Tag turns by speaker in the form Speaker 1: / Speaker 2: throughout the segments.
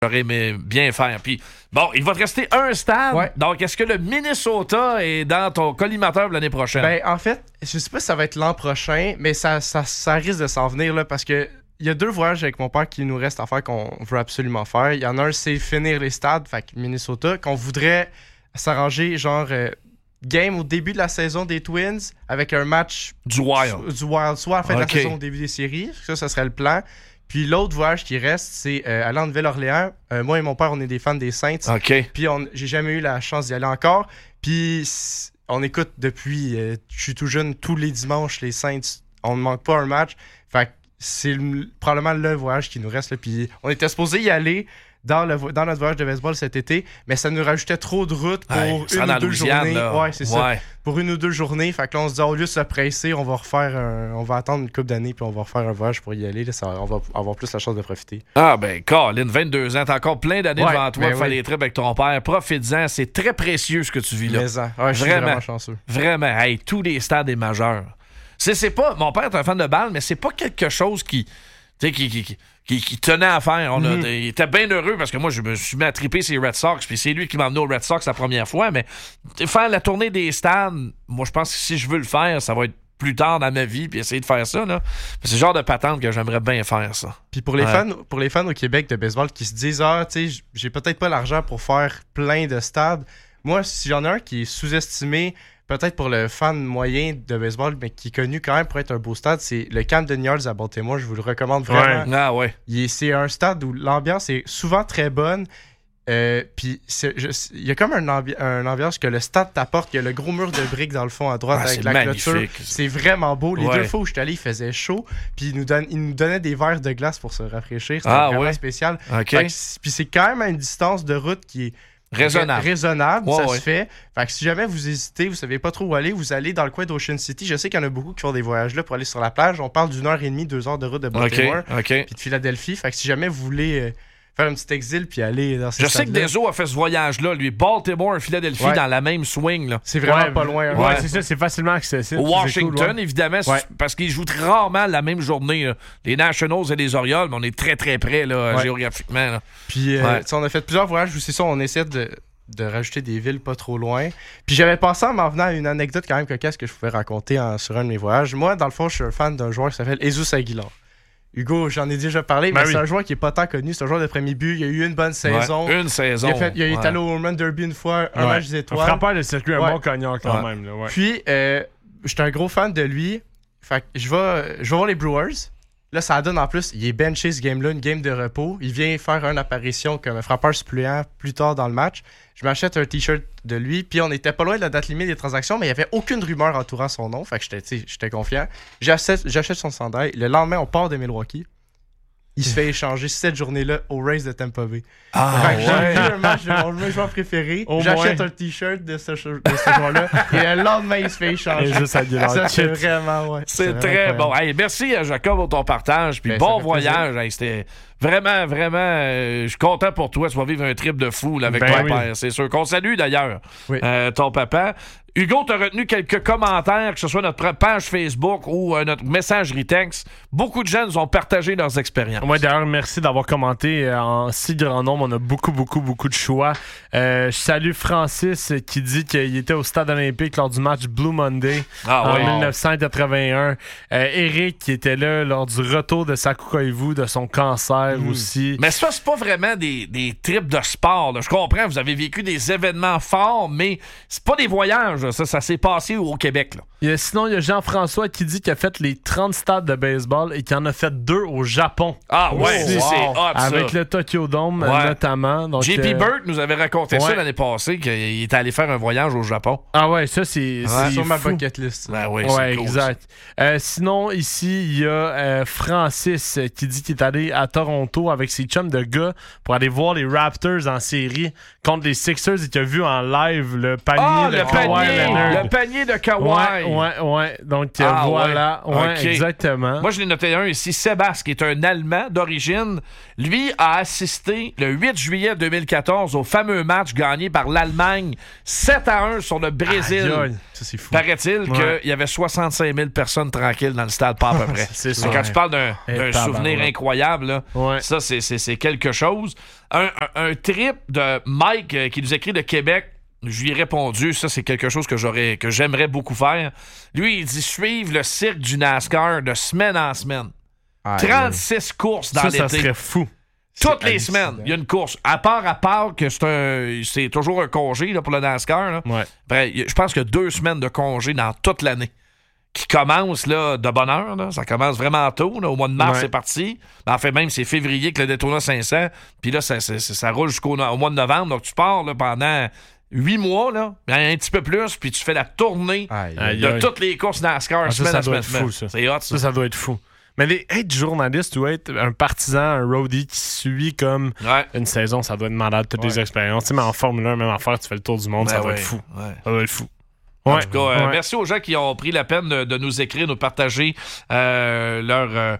Speaker 1: j'aurais aimé bien faire. Puis, bon, il va te rester un stade.
Speaker 2: Ouais.
Speaker 1: Donc, est-ce que le Minnesota est dans ton collimateur l'année prochaine?
Speaker 2: Ben, en fait, je sais pas si ça va être l'an prochain, mais ça risque de s'en venir, là, parce que il y a 2 voyages avec mon père qui nous restent à faire qu'on veut absolument faire. Il y en a un, c'est finir les stades, fait que Minnesota, qu'on voudrait s'arranger, genre, game au début de la saison des Twins, avec un match
Speaker 1: Du Wild.
Speaker 2: soit à la fin de la saison au début des séries. Ça serait le plan. Puis l'autre voyage qui reste, c'est aller en Nouvelle-Orléans. Moi et mon père, on est des fans des Saints.
Speaker 1: OK.
Speaker 2: Puis j'ai jamais eu la chance d'y aller encore. Puis on écoute depuis, je suis tout jeune, tous les dimanches, les Saints. On ne manque pas un match. Fait que c'est probablement le voyage qui nous reste. Là. Puis on était supposé y aller dans notre voyage de baseball cet été, mais ça nous rajoutait trop de route pour une ou 2 journées.
Speaker 1: Là.
Speaker 2: Ouais, c'est ça. Pour 1 ou 2 journées. Fait que là, on se dit, au lieu de se presser, on va attendre une couple d'années puis on va refaire un voyage pour y aller. Là, on va avoir plus la chance de profiter.
Speaker 1: Ah ben, Colin, 22 ans, t'as encore plein d'années devant toi pour faire
Speaker 2: oui.
Speaker 1: des trips avec ton père. Profites-en, c'est très précieux ce que tu vis là.
Speaker 2: Je suis vraiment chanceux.
Speaker 1: Vraiment, hey, tous les stades des majeurs. C'est pas, mon père est un fan de balle, mais c'est pas quelque chose qui tenait à faire. Il était bien heureux parce que moi, je me suis mis à triper ses Red Sox, puis c'est lui qui m'a emmené aux Red Sox la première fois, mais faire la tournée des stades, moi, je pense que si je veux le faire, ça va être plus tard dans ma vie, puis essayer de faire ça, là. C'est le genre de patente que j'aimerais bien faire, ça.
Speaker 2: Puis pour les fans au Québec de baseball qui se disent, tu sais, j'ai peut-être pas l'argent pour faire plein de stades. Moi, si j'en ai un qui est sous-estimé, peut-être pour le fan moyen de baseball, mais qui est connu quand même pour être un beau stade, c'est le Camden Yards à Baltimore. Je vous le recommande vraiment.
Speaker 1: Ouais. Ah ouais.
Speaker 2: C'est un stade où l'ambiance est souvent très bonne. Puis il y a comme un ambiance que le stade t'apporte. Il y a le gros mur de briques dans le fond à droite avec la clôture. C'est vraiment beau. Les 2 fois où je suis allé, il faisait chaud. Puis il nous donnait des verres de glace pour se rafraîchir. C'était vraiment spécial.
Speaker 1: Okay.
Speaker 2: Puis c'est quand même à une distance de route qui est raisonnable, ça se fait. Fait que si jamais vous hésitez, vous savez pas trop où aller, vous allez dans le coin d'Ocean City. Je sais qu'il y en a beaucoup qui font des voyages là pour aller sur la plage. On parle d'1h30, 2 heures de route de Baltimore puis de Philadelphie. Fait que si jamais vous voulez faire un petit exil puis aller dans ces
Speaker 1: Je sais que Deso a fait ce voyage-là, lui. Baltimore et Philadelphie dans la même swing. Là.
Speaker 2: C'est vraiment pas loin.
Speaker 3: Ouais, c'est ça, c'est facilement accessible.
Speaker 1: Washington, évidemment, parce qu'ils jouent rarement la même journée. Là. Les Nationals et les Orioles, mais on est très très près là, géographiquement. Là.
Speaker 2: Puis on a fait plusieurs voyages où c'est ça, on essaie de rajouter des villes pas trop loin. Puis j'avais pensé en m'en venant à une anecdote quand même cocasse que je pouvais raconter sur un de mes voyages. Moi, dans le fond, je suis un fan d'un joueur qui s'appelle Jesus Aguilar. Hugo, j'en ai déjà parlé, mais c'est un joueur qui est pas tant connu. C'est un joueur de premier but. Il a eu une bonne saison.
Speaker 1: Une saison.
Speaker 2: Il est allé au Home Run Derby une fois, un match des étoiles.
Speaker 3: Un frappeur de circuit, un bon cognard quand même. Là,
Speaker 2: Puis, j'étais un gros fan de lui. Fait que je vais voir les Brewers. Là, ça donne en plus, il est benché ce game-là, une game de repos. Il vient faire une apparition comme un frappeur suppléant plus tard dans le match. Je m'achète un t-shirt de lui, puis on était pas loin de la date limite des transactions, mais il n'y avait aucune rumeur entourant son nom. Fait que j'étais confiant. J'achète son chandail. Le lendemain, on part de Milwaukee. Il se fait échanger cette journée-là au Rays de Tampa Bay. J'ai vu un match de mon joueur préféré. J'achète un t-shirt de ce joueur-là. Et le lendemain, il se fait échanger. Ça, c'est vraiment,
Speaker 1: c'est très bon. Hey, merci à Jacob pour ton partage. Puis bon voyage. Hey, c'était vraiment, vraiment... je suis content pour toi. Tu vas vivre un trip de fou là, avec ton père. C'est sûr. Qu'on salue d'ailleurs ton papa. Hugo, tu as retenu quelques commentaires, que ce soit notre page Facebook ou notre messagerie texte. Beaucoup de gens nous ont partagé leurs expériences.
Speaker 3: Moi, d'ailleurs, merci d'avoir commenté en si grand nombre. On a beaucoup de choix. Je salue Francis qui dit qu'il était au Stade olympique lors du match Blue Monday en 1981. Eric qui était là lors du retour de Saku Koivu, de son cancer aussi.
Speaker 1: Mais ça, c'est pas vraiment des trips de sport. Là. Je comprends, vous avez vécu des événements forts, mais c'est pas des voyages. Ça s'est passé au Québec. Là.
Speaker 3: Sinon, il y a Jean-François qui dit qu'il a fait les 30 stades de baseball et qu'il en a fait 2 au Japon.
Speaker 1: Ah ouais, c'est hot,
Speaker 3: avec le Tokyo Dome, notamment. Donc,
Speaker 1: JP Burt nous avait raconté ça l'année passée, qu'il était allé faire un voyage au Japon.
Speaker 3: Ah ouais, ça, c'est
Speaker 2: sur ma bucket list.
Speaker 1: C'est cool,
Speaker 3: exact. Sinon, ici, il y a Francis qui dit qu'il est allé à Toronto avec ses chums de gars pour aller voir les Raptors en série contre les Sixers et qu'il a vu en live le panier Leonard.
Speaker 1: Le panier de Kawhi.
Speaker 3: Ouais. Donc, voilà. Ouais,
Speaker 1: okay.
Speaker 3: Exactement.
Speaker 1: Moi, je l'ai noté un ici. Sébastien, qui est un Allemand d'origine, lui a assisté le 8 juillet 2014 au fameux match gagné par l'Allemagne 7-1 sur le Brésil.
Speaker 2: Aïe. Ça, c'est fou.
Speaker 1: Paraît-il qu'il y avait 65 000 personnes tranquilles dans le stade, pas à peu près.
Speaker 3: C'est ça.
Speaker 1: Quand tu parles d'un souvenir incroyable, là, ça, c'est quelque chose. Un trip de Mike qui nous écrit de Québec. Je lui ai répondu, ça c'est quelque chose que j'aimerais beaucoup faire. Lui, il dit suivre le cirque du NASCAR de semaine en semaine. 36 courses dans l'été.
Speaker 3: Ça serait fou.
Speaker 1: Toutes les semaines, il y a une course. À part que c'est toujours un congé là, pour le NASCAR. Là.
Speaker 3: Ouais.
Speaker 1: Après, je pense qu'il y a 2 semaines de congé dans toute l'année qui commence là, de bonne heure. Là. Ça commence vraiment tôt. Là. Au mois de mars, c'est parti. En fait, même, c'est février que le Daytona 500. Puis là, ça roule jusqu'au mois de novembre. Donc, tu pars là, pendant 8 mois, là, un petit peu plus, puis tu fais la tournée de toutes les courses NASCAR semaine à semaine.
Speaker 3: Fou, ça.
Speaker 1: C'est hot, ça.
Speaker 3: Ça doit être fou. Mais être journaliste ou être un partisan, un roadie qui suit comme une saison, ça doit être malade, toutes les expériences. Tu sais, mais en Formule 1, même affaire, tu fais le tour du monde, ça doit être fou. Ça doit être fou.
Speaker 1: En tout cas, merci aux gens qui ont pris la peine de nous écrire, de nous partager leurs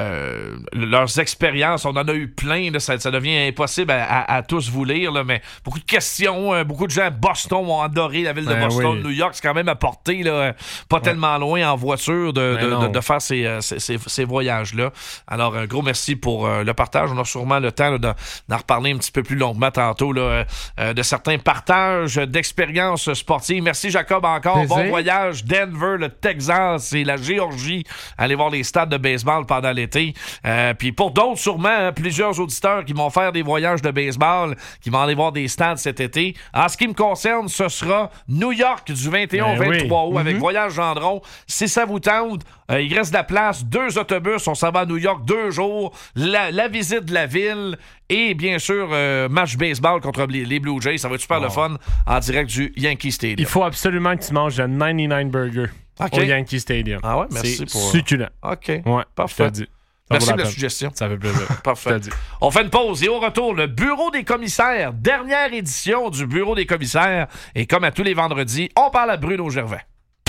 Speaker 1: expériences. On en a eu plein. Là, ça devient impossible à tous vous lire. Là, mais beaucoup de questions. Beaucoup de gens à Boston ont adoré la ville de Boston. New York, c'est quand même à portée, là, pas tellement loin en voiture de faire ces voyages-là. Alors, un gros merci pour le partage. On a sûrement le temps d'en reparler un petit peu plus longuement tantôt là, de certains partages d'expériences sportives. Merci, Jacob. Encore bon voyage, Denver, le Texas et la Géorgie. Allez voir les stades de baseball pendant l'été. Puis pour d'autres, sûrement, plusieurs auditeurs qui vont faire des voyages de baseball, qui vont aller voir des stades cet été. En ce qui me concerne, ce sera New York du 21 au 23 août avec Voyage Gendron. Si ça vous tente, il reste de la place, 2 autobus, on s'en va à New York 2 jours, la visite de la ville et bien sûr match baseball contre les Blue Jays. Ça va être super le fun en direct du Yankee Stadium.
Speaker 3: Il faut absolument que tu manges le 99 Burger au Yankee Stadium.
Speaker 1: Ah ouais, merci
Speaker 3: c'est succulent.
Speaker 1: OK.
Speaker 3: Ouais,
Speaker 1: parfait. Merci de la suggestion.
Speaker 3: Ça fait plaisir.
Speaker 1: Parfait. On fait une pause et au retour, le Bureau des commissaires, dernière édition du Bureau des commissaires. Et comme à tous les vendredis, on parle à Bruno Gervais.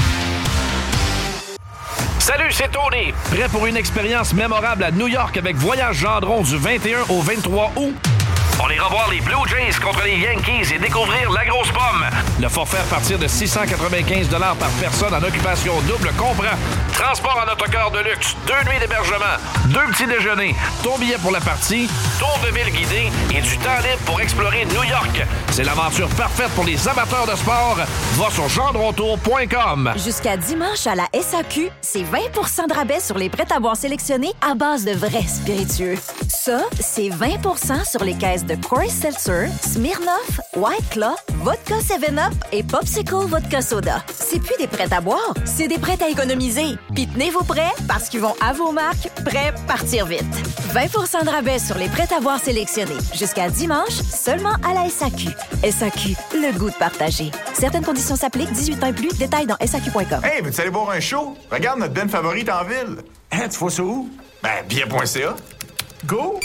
Speaker 1: Salut, c'est Tony. Prêt pour une expérience mémorable à New York avec Voyage Gendron du 21 au 23 août? On ira voir les Blue Jays contre les Yankees et découvrir la grosse pomme. Le forfait à partir de 695 $ par personne en occupation double comprend transport en autocar de luxe, 2 nuits d'hébergement, 2 petits déjeuners, ton billet pour la partie, tour de ville guidé et du temps libre pour explorer New York. C'est l'aventure parfaite pour les amateurs de sport. Va sur gendrontour.com.
Speaker 4: Jusqu'à dimanche à la SAQ, c'est 20 % de rabais sur les prêts-à-boire sélectionnés à base de vrais spiritueux. Ça, c'est 20 % sur les caisses de Coors Seltzer, Smirnoff, White Claw, Vodka 7-Up et Popsicle Vodka Soda. C'est plus des prêts à boire, c'est des prêts à économiser. Puis tenez-vous prêts parce qu'ils vont à vos marques, prêts, partir vite. 20 % de rabais sur les prêts à boire sélectionnés. Jusqu'à dimanche, seulement à la SAQ. SAQ, le goût de partager. Certaines conditions s'appliquent, 18 ans et plus. Détails dans SAQ.com.
Speaker 5: Hey, veux-tu aller voir un show? Regarde notre band favorite en ville. Hein, tu vois ça où? Ben, bien.ca. Go!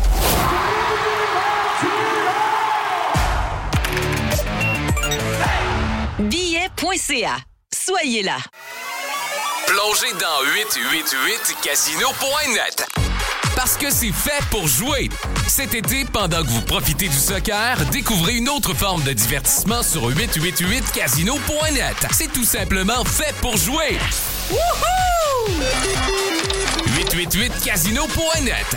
Speaker 6: Billet.ca. Soyez là.
Speaker 7: Plongez dans 888casino.net. Parce que c'est fait pour jouer. Cet été, pendant que vous profitez du soccer, découvrez une autre forme de divertissement sur 888casino.net. C'est tout simplement fait pour jouer. Wouhou! 888casino.net.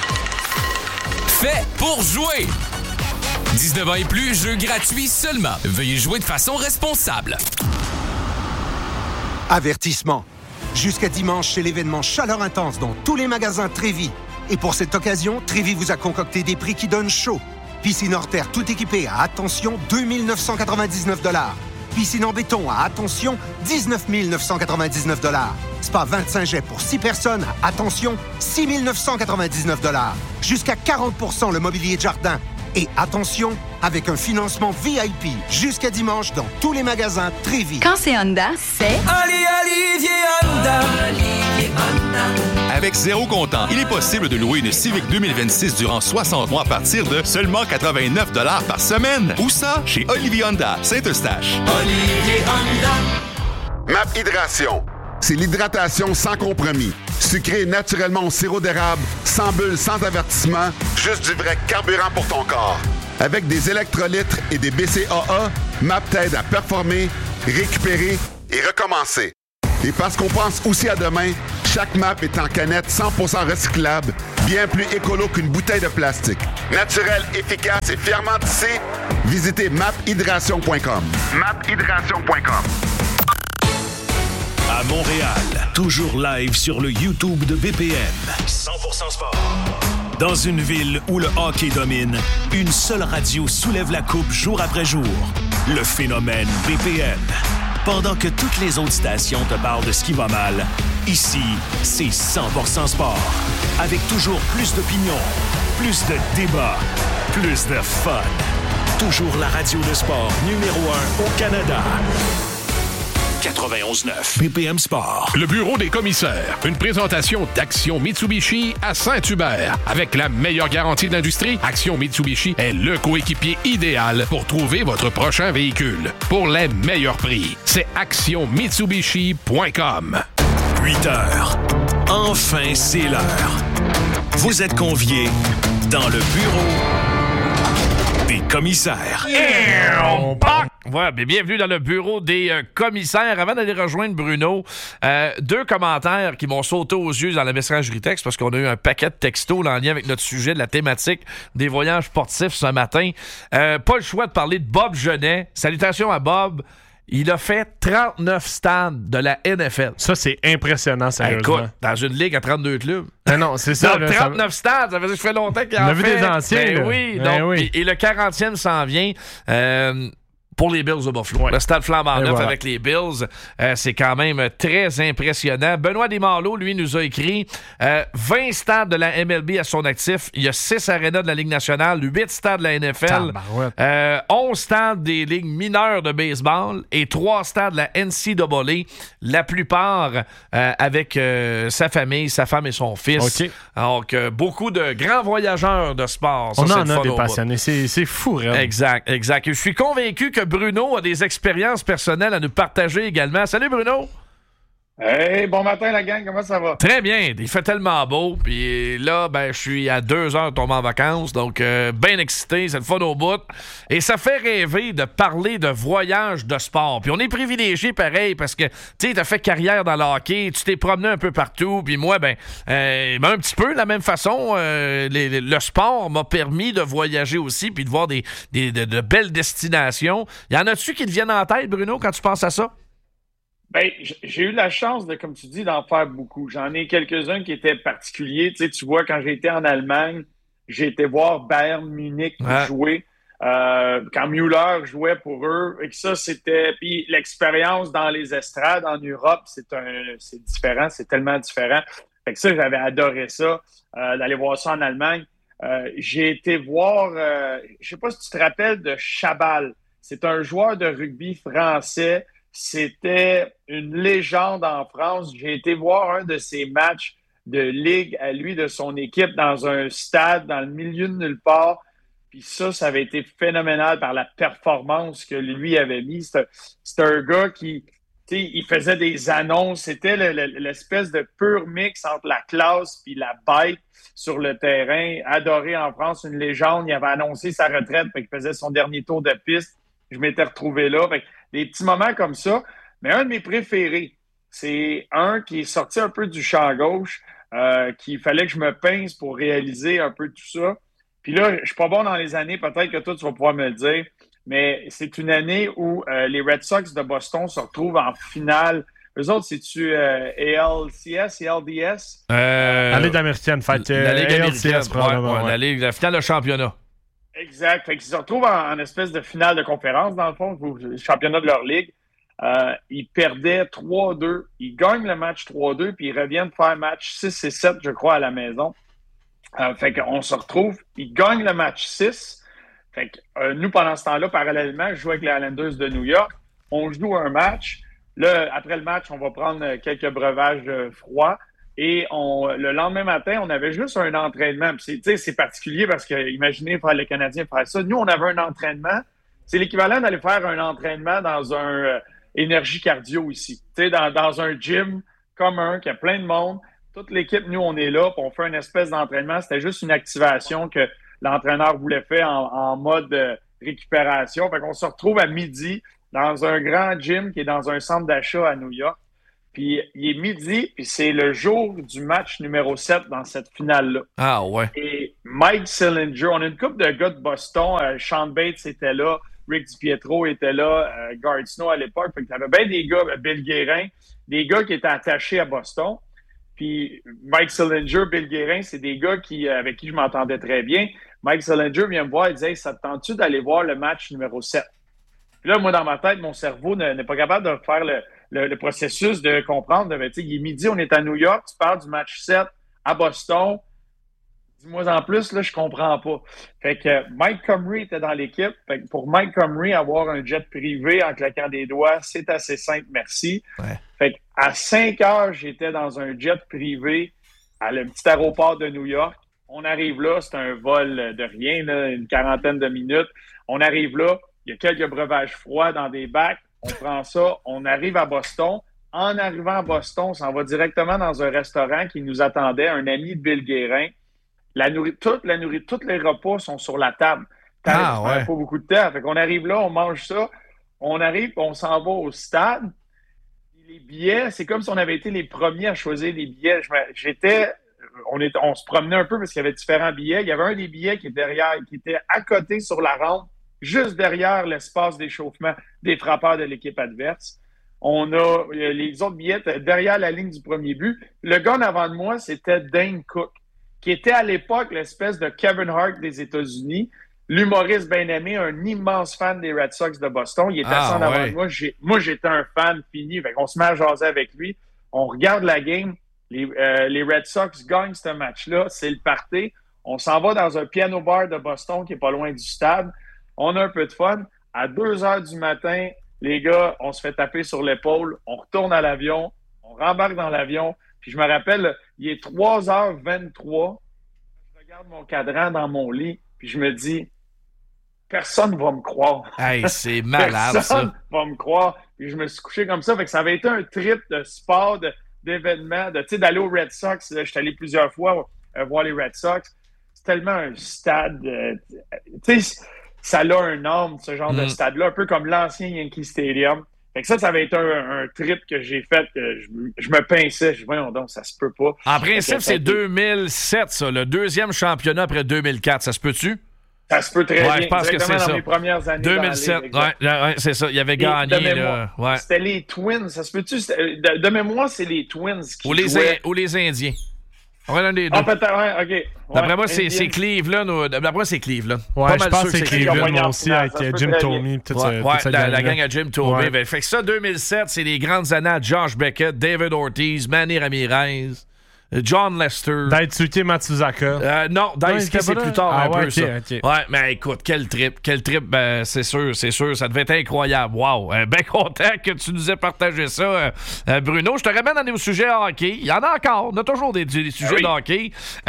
Speaker 7: Fait pour jouer. 19 ans et plus, jeu gratuit seulement. Veuillez jouer de façon responsable.
Speaker 8: Avertissement. Jusqu'à dimanche, c'est l'événement Chaleur Intense dans tous les magasins Trévis. Et pour cette occasion, Trévis vous a concocté des prix qui donnent chaud. Piscine hors terre tout équipée à, attention, 2 999 $. Piscine en béton à, attention, 19 999 $. Spa 25 jets pour 6 personnes à, attention, 6 999 $. Jusqu'à 40 % le mobilier de jardin. Et attention, avec un financement VIP jusqu'à dimanche dans tous les magasins Trévis.
Speaker 6: Quand c'est Honda, c'est...
Speaker 9: Olivier Honda. Olivier Avec zéro comptant, il est possible de louer une Civic 2026 durant 60 mois à partir de seulement 89 $ par semaine. Où ça? Chez Olivier Honda, Saint-Eustache.
Speaker 10: Olivier Honda.
Speaker 11: MAP Hydration. C'est l'hydratation sans compromis. Sucré naturellement au sirop d'érable, sans bulles, sans avertissement, juste du vrai carburant pour ton corps. Avec des électrolytes et des BCAA, MAP t'aide à performer, récupérer et recommencer. Et parce qu'on pense aussi à demain, chaque MAP est en canette 100% recyclable, bien plus écolo qu'une bouteille de plastique. Naturel, efficace et fièrement tissé, visitez maphydration.com. maphydration.com.
Speaker 12: À Montréal, toujours live sur le YouTube de BPM. 100% sport. Dans une ville où le hockey domine, une seule radio soulève la coupe jour après jour. Le phénomène BPM. Pendant que toutes les autres stations te parlent de ce qui va mal, ici, c'est 100% sport. Avec toujours plus d'opinions, plus de débats, plus de fun. Toujours la radio de sport numéro 1 au Canada. 91.9 BPM Sport.
Speaker 13: Le bureau des commissaires. Une présentation d'Action Mitsubishi à Saint-Hubert. Avec la meilleure garantie de l'industrie, Action Mitsubishi est le coéquipier idéal pour trouver votre prochain véhicule. Pour les meilleurs prix, c'est actionmitsubishi.com.
Speaker 12: 8 heures. Enfin, c'est l'heure. Vous êtes conviés dans le bureau des commissaires.
Speaker 1: Ouais, bien, bienvenue dans le bureau des commissaires. Avant d'aller rejoindre Bruno, deux commentaires qui m'ont sauté aux yeux dans la messagerie texte parce qu'on a eu un paquet de textos en lien avec notre sujet de la thématique des voyages sportifs ce matin. Pas le choix de parler de Bob Genet. Salutations à Bob. Il a fait 39 stades de la NFL.
Speaker 3: Ça, c'est impressionnant, sérieusement.
Speaker 1: Écoute, dans une ligue à 32 clubs.
Speaker 3: Non, c'est ça.
Speaker 1: Donc, 39 stades, ça veut dire que ça fait longtemps qu'il en fait.
Speaker 3: On a vu des anciens.
Speaker 1: Oui,
Speaker 3: donc,
Speaker 1: oui. Et le 40e s'en vient. Pour les Bills de Buffalo. Ouais. Le stade flambant neuf avec les Bills, c'est quand même très impressionnant. Benoît Desmarleaux, lui, nous a écrit 20 stades de la MLB à son actif. Il y a 6 arénas de la Ligue nationale, 8 stades de la NFL, 11 stades des ligues mineures de baseball et 3 stades de la NCAA. La plupart avec sa famille, sa femme et son fils. Okay. Donc, beaucoup de grands voyageurs de sport. Ça,
Speaker 3: on en a des passionnés. C'est fou, réellement.
Speaker 1: Exact. Je suis convaincu que Bruno a des expériences personnelles à nous partager également. Salut Bruno!
Speaker 14: Hey, bon matin la gang, comment ça va?
Speaker 1: Très bien, il fait tellement beau, puis là, je suis à 2 heures de tomber en vacances, donc bien excité, c'est le fun au bout. Et ça fait rêver de parler de voyage de sport. Puis on est privilégié pareil, parce que, tu sais, t'as fait carrière dans le hockey, tu t'es promené un peu partout, puis moi, un petit peu de la même façon, le sport m'a permis de voyager aussi, puis de voir de belles destinations. Y en a-tu qui te viennent en tête, Bruno, quand tu penses à ça?
Speaker 14: J'ai eu la chance de, comme tu dis, d'en faire beaucoup. J'en ai quelques-uns qui étaient particuliers. Tu vois, quand j'ai été en Allemagne, j'ai été voir Bayern Munich jouer. Quand Müller jouait pour eux. Et que ça, c'était... Puis l'expérience dans les estrades en Europe, c'est différent. C'est tellement différent. Fait que ça, j'avais adoré ça, d'aller voir ça en Allemagne. J'ai été voir... je sais pas si tu te rappelles de Chabal. C'est un joueur de rugby français. C'était une légende en France. J'ai été voir un de ses matchs de ligue à lui, de son équipe, dans un stade, dans le milieu de nulle part. Puis ça avait été phénoménal par la performance que lui avait mis. C'est un gars qui, tu sais, il faisait des annonces. C'était l'espèce de pur mix entre la classe puis la bête sur le terrain. Adoré en France, une légende. Il avait annoncé sa retraite, puis il faisait son dernier tour de piste. Je m'étais retrouvé là. Fait que des petits moments comme ça. Mais un de mes préférés, c'est un qui est sorti un peu du champ gauche, qu'il fallait que je me pince pour réaliser un peu tout ça. Puis là, je suis pas bon dans les années, peut-être que toi, tu vas pouvoir me le dire, mais c'est une année où les Red Sox de Boston se retrouvent en finale. Eux autres, c'est-tu ALCS et LDS?
Speaker 3: La Ligue américaine, la Ligue
Speaker 1: ALCS, probablement. La finale de championnat.
Speaker 14: Exact. Fait qu'ils se retrouvent en espèce de finale de conférence, dans le fond, le championnat de leur ligue. Ils perdaient 3-2. Ils gagnent le match 3-2, puis ils reviennent faire match 6 et 7, je crois, à la maison. Fait qu'on se retrouve. Ils gagnent le match 6. Fait que nous, pendant ce temps-là, parallèlement, je joue avec les Islanders de New York. On joue un match. Là, après le match, on va prendre quelques breuvages froids. Et le lendemain matin, on avait juste un entraînement. Puis c'est particulier parce que, imaginez faire les Canadiens faire ça. Nous, on avait un entraînement. C'est l'équivalent d'aller faire un entraînement dans un énergie cardio ici. Dans un gym commun qui a plein de monde. Toute l'équipe, nous, on est là, puis on fait une espèce d'entraînement. C'était juste une activation que l'entraîneur voulait faire en mode récupération. Fait qu'on se retrouve à midi dans un grand gym qui est dans un centre d'achat à New York. Puis il est midi, puis c'est le jour du match numéro 7 dans cette finale-là.
Speaker 1: Ah ouais.
Speaker 14: Et Mike Sillinger, on a une couple de gars de Boston. Sean Bates était là, Rick DiPietro était là, Garth Snow à l'époque. Fait que t'avais bien des gars, Bill Guérin, des gars qui étaient attachés à Boston. Puis Mike Sillinger, Bill Guérin, c'est des gars avec qui je m'entendais très bien. Mike Sillinger vient me voir et dit « Hey, ça te tente-tu d'aller voir le match numéro 7? » Puis là, moi, dans ma tête, mon cerveau n'est pas capable de faire le processus de comprendre. Il est midi, on est à New York, tu parles du match 7 à Boston. Dis-moi en plus, là, je comprends pas. Fait que Mike Comrie était dans l'équipe. Fait que pour Mike Comrie, avoir un jet privé en claquant des doigts, c'est assez simple, merci.
Speaker 1: Ouais.
Speaker 14: Fait qu'à 5 heures, j'étais dans un jet privé à le petit aéroport de New York. On arrive là, c'est un vol de rien, là, une quarantaine de minutes. On arrive là, il y a quelques breuvages froids dans des bacs. On prend ça, on arrive à Boston. En arrivant à Boston, on s'en va directement dans un restaurant qui nous attendait, un ami de Bill Guérin. Tous les repas sont sur la table. Ça prend pas beaucoup de temps. Fait qu'on arrive là, on mange ça. On arrive, on s'en va au stade. Les billets, c'est comme si on avait été les premiers à choisir les billets. On se promenait un peu parce qu'il y avait différents billets. Il y avait un des billets qui était à côté sur la rampe, juste derrière l'espace d'échauffement des frappeurs de l'équipe adverse. On a les autres billets derrière la ligne du premier but. Le gars en avant de moi, c'était Dane Cook, qui était à l'époque l'espèce de Kevin Hart des États-Unis, l'humoriste bien aimé, un immense fan des Red Sox de Boston. Il était assis en avant de moi. Moi, j'étais un fan fini. Fait qu'on se met à jaser avec lui. On regarde la game. Les Red Sox gagnent ce match-là. C'est le party. On s'en va dans un piano bar de Boston qui est pas loin du stade. On a un peu de fun. À 2 heures du matin, les gars, on se fait taper sur l'épaule. On retourne à l'avion. On rembarque dans l'avion. Puis je me rappelle, il est 3h23. Je regarde mon cadran dans mon lit. Puis je me dis, personne ne va me croire.
Speaker 1: Hey, c'est malade,
Speaker 14: personne va me croire. Puis je me suis couché comme ça. Fait que ça avait été un trip de sport, d'événements, d'aller au Red Sox. Je suis allé plusieurs fois voir les Red Sox. C'est tellement un stade... ça a un âme, ce genre de stade-là, un peu comme l'ancien Yankee Stadium. Fait que ça avait été un trip que j'ai fait. Je me pinçais. Je dis, voyons donc, ça se peut pas.
Speaker 1: En principe, c'est 2007, ça, le deuxième championnat après 2004. Ça se peut-tu?
Speaker 14: Ça se peut très bien.
Speaker 1: Je pense que c'est
Speaker 14: dans
Speaker 1: ça.
Speaker 14: Mes premières années
Speaker 1: 2007, ouais, c'est ça. Il avait gagné. Là.
Speaker 14: C'était les Twins. Ça se peut-tu? De mémoire, c'est les Twins qui jouaient.
Speaker 1: Ou les Indiens. Ouais, l'un des deux.
Speaker 14: Ah, peut-être, ouais, OK. Ouais,
Speaker 1: d'après moi, c'est Cleveland. D'après moi, c'est Cleveland.
Speaker 3: Ouais, je pense que c'est Cleveland, moi aussi, avec Jim Thome.
Speaker 1: La gang à Jim Thome. Ouais. Fait que ça, 2007, c'est les grandes années à Josh Beckett, David Ortiz, Manny Ramirez, John Lester.
Speaker 3: Daisuke Matsuzaka.
Speaker 1: Non, Daisuke, c'est plus tard un peu, ça.
Speaker 3: Okay.
Speaker 1: Ouais, mais écoute, quel trip. Ben, c'est sûr, ça devait être incroyable. Wow. Ben content que tu nous aies partagé ça, Bruno. Je te ramène dans des sujets hockey. Il y en a encore. On a toujours des sujets de hockey.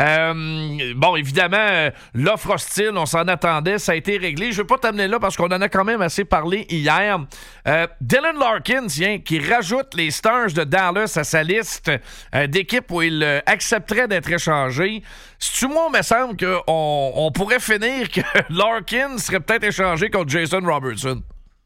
Speaker 1: Bon, évidemment, l'offre hostile, on s'en attendait. Ça a été réglé. Je ne veux pas t'amener là parce qu'on en a quand même assez parlé hier. Dylan Larkin, qui rajoute les Stars de Dallas à sa liste d'équipes où il accepterait d'être échangé. Si moi, il me semble qu'on pourrait finir que Larkin serait peut-être échangé contre Jason Robertson.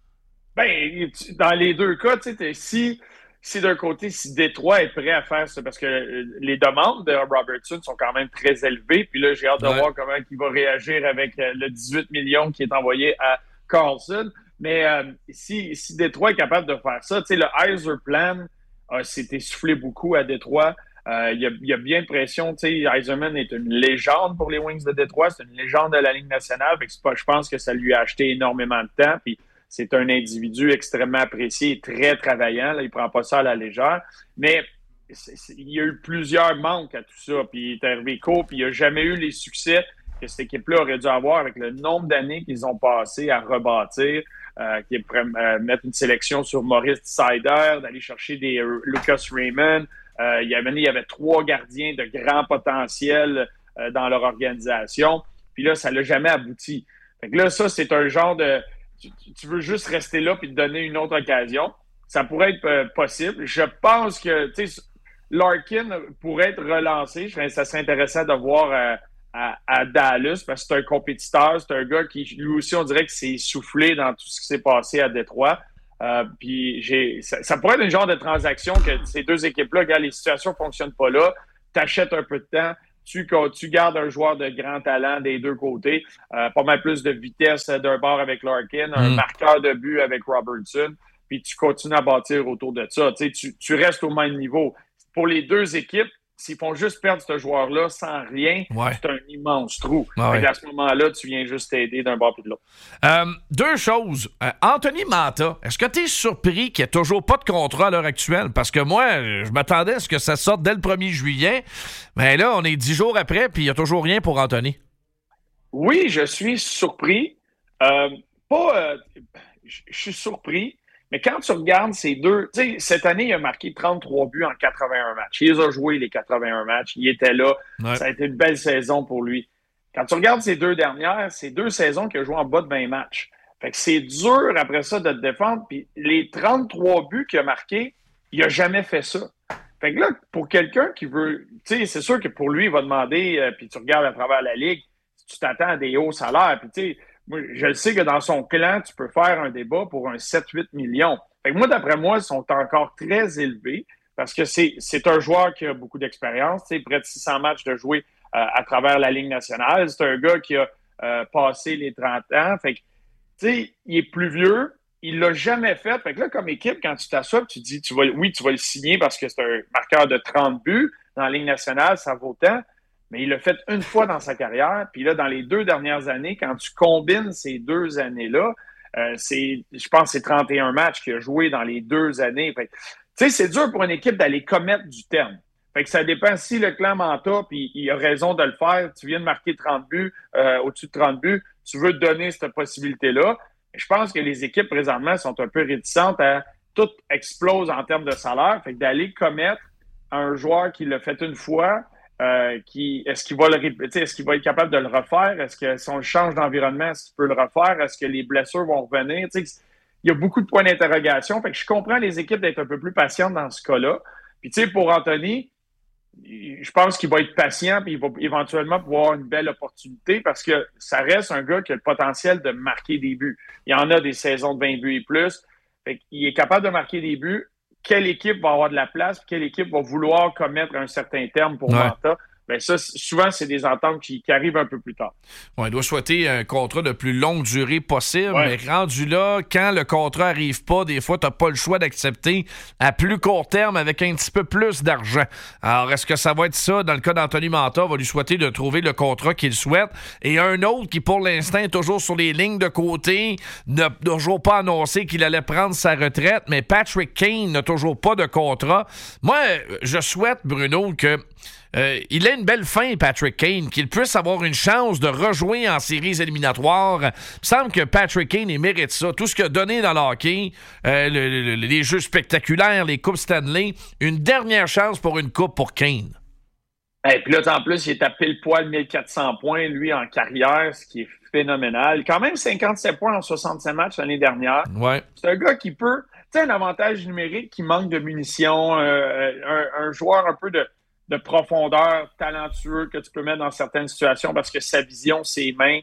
Speaker 14: Ben, dans les deux cas, tu sais, si d'un côté, si Détroit est prêt à faire ça, parce que les demandes de Robertson sont quand même très élevées, puis là, j'ai hâte de voir comment il va réagir avec le 18 millions qui est envoyé à Carlson. Mais si Détroit est capable de faire ça, tu sais, le Heiser Plan s'est essoufflé beaucoup à Détroit. Il y a bien de pression. Tu sais, Yzerman est une légende pour les Wings de Détroit. C'est une légende de la Ligue nationale. Fait que je pense que ça lui a acheté énormément de temps. Puis c'est un individu extrêmement apprécié et très travaillant. Là, il prend pas ça à la légère. Mais il y a eu plusieurs manques à tout ça. Puis il est arrivé court. Puis il n'a jamais eu les succès que cette équipe-là aurait dû avoir avec le nombre d'années qu'ils ont passé à rebâtir. Qui est mettre une sélection sur Maurice Sider, d'aller chercher des Lucas Raymond, Il y avait 3 gardiens de grand potentiel dans leur organisation. Puis là, ça l'a jamais abouti. Fait que là, ça, c'est un genre de... Tu veux juste rester là puis te donner une autre occasion. Ça pourrait être possible. Je pense que, tu sais, Larkin pourrait être relancé. Ça serait intéressant de voir à Dallas parce que c'est un compétiteur. C'est un gars qui, lui aussi, on dirait que s'est soufflé dans tout ce qui s'est passé à Détroit. Puis ça pourrait être une genre de transaction que ces deux équipes-là, regarde, les situations ne fonctionnent pas là. Tu achètes un peu de temps. Tu gardes un joueur de grand talent des deux côtés, pas mal plus de vitesse d'un bord avec Larkin, un marqueur de but avec Robertson, puis tu continues à bâtir autour de ça. Tu restes au même niveau. Pour les deux équipes, s'ils font juste perdre ce joueur-là sans rien, c'est un immense trou. À ce moment-là, tu viens juste t'aider d'un bord et de l'autre.
Speaker 1: Deux choses. Anthony Mantha, est-ce que tu es surpris qu'il n'y ait toujours pas de contrat à l'heure actuelle? Parce que moi, je m'attendais à ce que ça sorte dès le 1er juillet. Mais là, on est 10 jours après, puis il n'y a toujours rien pour Anthony.
Speaker 14: Oui, je suis surpris. Je suis surpris. Mais quand tu regardes ces deux... Tu sais, cette année, il a marqué 33 buts en 81 matchs. Il les a joués, les 81 matchs. Il était là. Ouais. Ça a été une belle saison pour lui. Quand tu regardes ces deux dernières, c'est 2 saisons qu'il a joué en bas de 20 matchs. Fait que c'est dur, après ça, de te défendre. Puis les 33 buts qu'il a marqués, il n'a jamais fait ça. Fait que là, pour quelqu'un qui veut... Tu sais, c'est sûr que pour lui, il va demander... puis tu regardes à travers la Ligue, tu t'attends à des hauts salaires. Puis tu sais... Moi, je le sais que dans son clan, tu peux faire un débat pour un 7-8 millions. Fait que moi, d'après moi, ils sont encore très élevés parce que c'est un joueur qui a beaucoup d'expérience, près de 600 matchs de jouer à travers la Ligue nationale. C'est un gars qui a passé les 30 ans. Fait que, tu sais, il est plus vieux. Il l'a jamais fait. Fait que là, comme équipe, quand tu t'assois, tu dis, tu vas le signer parce que c'est un marqueur de 30 buts. Dans la Ligue nationale, ça vaut tant. Mais il l'a fait une fois dans sa carrière. Puis là, dans les 2 dernières années, quand tu combines ces 2 années-là, je pense que c'est 31 matchs qu'il a joué dans les 2 années. Tu sais, c'est dur pour une équipe d'aller commettre du terme. Fait que ça dépend si le clan Mantha, puis il a raison de le faire. Tu viens de marquer 30 buts, au-dessus de 30 buts, tu veux te donner cette possibilité-là. Je pense que les équipes, présentement, sont un peu réticentes à tout explose en termes de salaire. Fait que d'aller commettre un joueur qui l'a fait une fois... est-ce qu'il va le répéter? Est-ce qu'il va être capable de le refaire? Est-ce que si on le change d'environnement, est-ce qu'il peut le refaire? Est-ce que les blessures vont revenir? Il y a beaucoup de points d'interrogation. Fait que je comprends les équipes d'être un peu plus patientes dans ce cas-là. Puis pour Anthony, je pense qu'il va être patient puis il va éventuellement pouvoir avoir une belle opportunité parce que ça reste un gars qui a le potentiel de marquer des buts. Il y en a des saisons de 20 buts et plus. Fait qu'il est capable de marquer des buts. Quelle équipe va avoir de la place, quelle équipe va vouloir commettre un certain terme pour Mantha. Bien, ça, souvent, c'est des ententes qui arrivent un peu plus tard.
Speaker 1: Bon, il doit souhaiter un contrat de plus longue durée possible, mais rendu là, quand le contrat n'arrive pas, des fois, tu n'as pas le choix d'accepter à plus court terme avec un petit peu plus d'argent. Alors, est-ce que ça va être ça? Dans le cas d'Anthony Mantha, va lui souhaiter de trouver le contrat qu'il souhaite. Et un autre qui, pour l'instant, est toujours sur les lignes de côté, n'a toujours pas annoncé qu'il allait prendre sa retraite, mais Patrick Kane n'a toujours pas de contrat. Moi, je souhaite, Bruno, que il a une belle fin, Patrick Kane, qu'il puisse avoir une chance de rejouer en séries éliminatoires. Il me semble que Patrick Kane mérite ça. Tout ce qu'il a donné dans le hockey, les jeux spectaculaires, les Coupes Stanley, une dernière chance pour une coupe pour Kane.
Speaker 14: Et puis là, en plus, il est à pile poil 1400 points, lui, en carrière, ce qui est phénoménal. Quand même 57 points en 67 matchs l'année dernière.
Speaker 1: Ouais.
Speaker 14: C'est un gars qui peut... Tu sais, un avantage numérique qui manque de munitions, un joueur un peu de profondeur, talentueux que tu peux mettre dans certaines situations parce que sa vision, ses mains,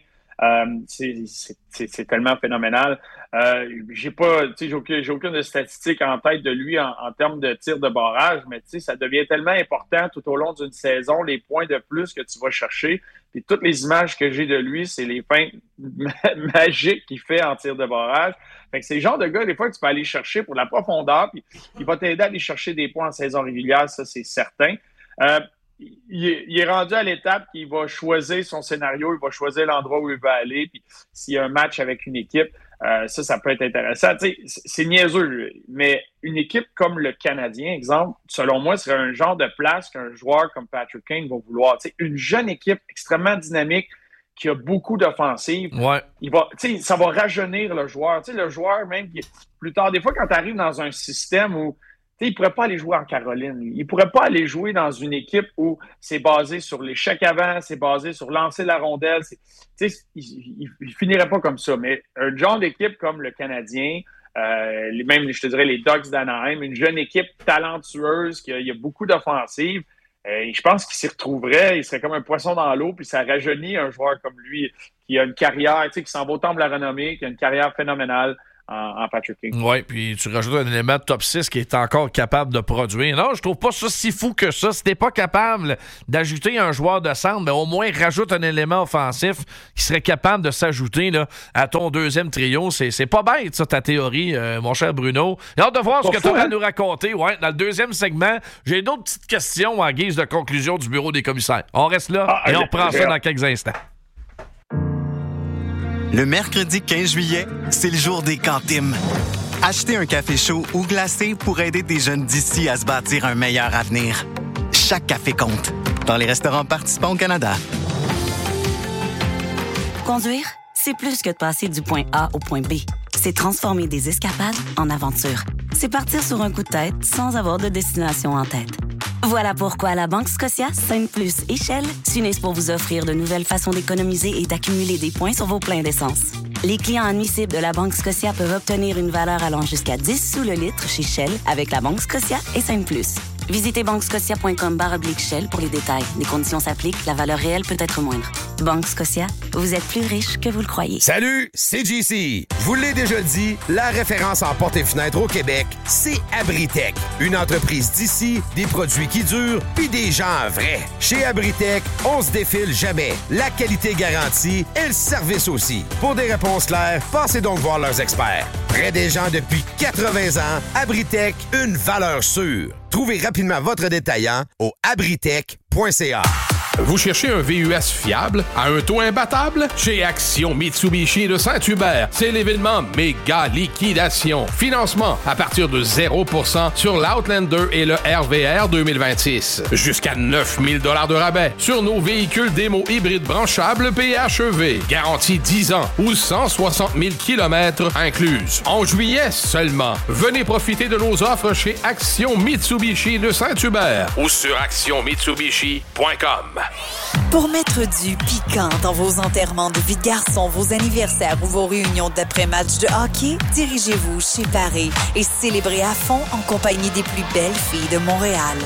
Speaker 14: c'est tellement phénoménal. J'ai aucune statistique en tête de lui en termes de tir de barrage, mais ça devient tellement important tout au long d'une saison, les points de plus que tu vas chercher. Puis toutes les images que j'ai de lui, c'est les feintes magiques qu'il fait en tir de barrage. Fait que c'est le genre de gars, des fois, que tu peux aller chercher pour la profondeur, puis il va t'aider à aller chercher des points en saison régulière, ça, c'est certain. Il est rendu à l'étape qu'il va choisir son scénario, il va choisir l'endroit où il va aller, puis s'il y a un match avec une équipe, ça peut être intéressant. C'est niaiseux, mais une équipe comme le Canadien, exemple, selon moi, serait un genre de place qu'un joueur comme Patrick Kane va vouloir. Une jeune équipe extrêmement dynamique qui a beaucoup d'offensives, ça va rajeunir le joueur. Le joueur, même, plus tard, des fois, quand tu arrives dans un système où il ne pourrait pas aller jouer en Caroline. Il ne pourrait pas aller jouer dans une équipe où c'est basé sur l'échec avant, c'est basé sur lancer la rondelle. Il ne finirait pas comme ça. Mais un genre d'équipe comme le Canadien, même, je te dirais, les Ducks d'Anaheim, une jeune équipe talentueuse, il y a beaucoup d'offensives, je pense qu'il s'y retrouverait. Il serait comme un poisson dans l'eau, puis ça rajeunit un joueur comme lui qui a une carrière, qui s'en va au temple de la renommée, qui a une carrière phénoménale en Patrick King.
Speaker 1: Oui, puis tu rajoutes un élément de top 6 qui est encore capable de produire. Non, je trouve pas ça si fou que ça. Si t'es pas capable d'ajouter un joueur de centre, mais au moins rajoute un élément offensif qui serait capable de s'ajouter là, à ton deuxième trio. C'est pas bête, ça, ta théorie, mon cher Bruno. J'ai hâte de voir ce que tu vas nous raconter. Ouais, dans le deuxième segment, j'ai d'autres petites questions en guise de conclusion du bureau des commissaires. On reste là et on reprend ça dans quelques instants.
Speaker 15: Le mercredi 15 juillet, c'est le jour des cantines. Achetez un café chaud ou glacé pour aider des jeunes d'ici à se bâtir un meilleur avenir. Chaque café compte. Dans les restaurants participants au Canada.
Speaker 16: Conduire, c'est plus que de passer du point A au point B. C'est transformer des escapades en aventures. C'est partir sur un coup de tête sans avoir de destination en tête. Voilà pourquoi la Banque Scotia, Sainte Plus et Shell s'unissent pour vous offrir de nouvelles façons d'économiser et d'accumuler des points sur vos pleins d'essence. Les clients admissibles de la Banque Scotia peuvent obtenir une valeur allant jusqu'à 10 sous le litre chez Shell avec la Banque Scotia et Sainte Plus. Visitez banquescotia.com/Shell pour les détails. Les conditions s'appliquent, la valeur réelle peut être moindre. Banque Scotia, vous êtes plus riche que vous le croyez.
Speaker 17: Salut, c'est JC. Je vous l'ai déjà dit, la référence en portes et fenêtres au Québec, c'est Abritech. Une entreprise d'ici, des produits qui durent, puis des gens vrais. Chez Abritech, on se défile jamais. La qualité garantie et le service aussi. Pour des réponses claires, passez donc voir leurs experts. Près des gens depuis 80 ans, Abritech, une valeur sûre. Trouvez rapidement votre détaillant au abritech.ca.
Speaker 13: Vous cherchez un VUS fiable à un taux imbattable? Chez Action Mitsubishi de Saint-Hubert, c'est l'événement méga liquidation. Financement à partir de 0% sur l'Outlander et le RVR 2026. Jusqu'à 9 000 $ de rabais sur nos véhicules démo hybrides branchables PHEV. Garantie 10 ans ou 160 000 km incluses. En juillet seulement, venez profiter de nos offres chez Action Mitsubishi de Saint-Hubert ou sur actionmitsubishi.com.
Speaker 18: Pour mettre du piquant dans vos enterrements de vie de garçon, vos anniversaires ou vos réunions d'après-match de hockey, dirigez-vous chez Paré et célébrez à fond en compagnie des plus belles filles de Montréal.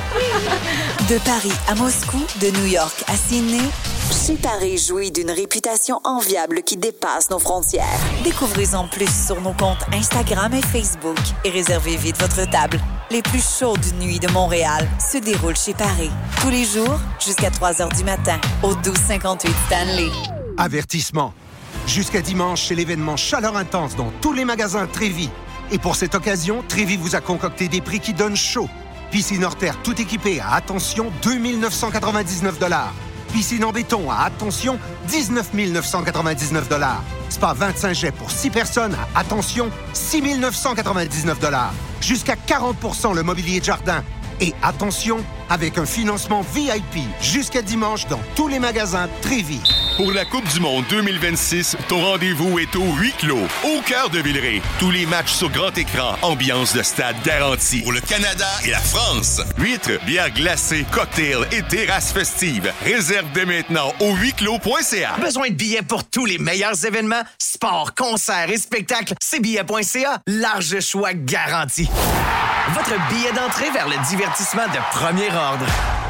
Speaker 18: De Paris à Moscou, de New York à Sydney, chez Paré jouit d'une réputation enviable qui dépasse nos frontières. Découvrez-en plus sur nos comptes Instagram et Facebook et réservez vite votre table. Les plus chaudes nuits de Montréal se déroulent chez Paré. Tous les jours, jusqu'à 3h du matin, au 1258 Stanley.
Speaker 8: Avertissement. Jusqu'à dimanche, c'est l'événement Chaleur Intense dans tous les magasins Trévi. Et pour cette occasion, Trévi vous a concocté des prix qui donnent chaud. Piscine hors terre tout équipée à, attention, 2 999 $. Piscine en béton à, attention, 19 999 $. Spa 25 jets pour 6 personnes à, attention, 6 999 $. Jusqu'à 40% le mobilier de jardin. Et attention, avec un financement VIP jusqu'à dimanche dans tous les magasins Trévi.
Speaker 9: Pour la Coupe du Monde 2026, ton rendez-vous est au huis clos, au cœur de Villeray. Tous les matchs sur grand écran, ambiance de stade garantie. Pour le Canada et la France. Huîtres, bières glacées, cocktails et terrasses festives. Réserve dès maintenant au huisclos.ca.
Speaker 19: Besoin de billets pour tous les meilleurs événements, sports, concerts et spectacles? C'est billets.ca. Large choix garanti. Votre billet d'entrée vers le divertissement de premier ordre.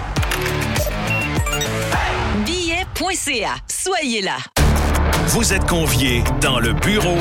Speaker 6: Billets.ca. Soyez là.
Speaker 12: Vous êtes conviés dans le bureau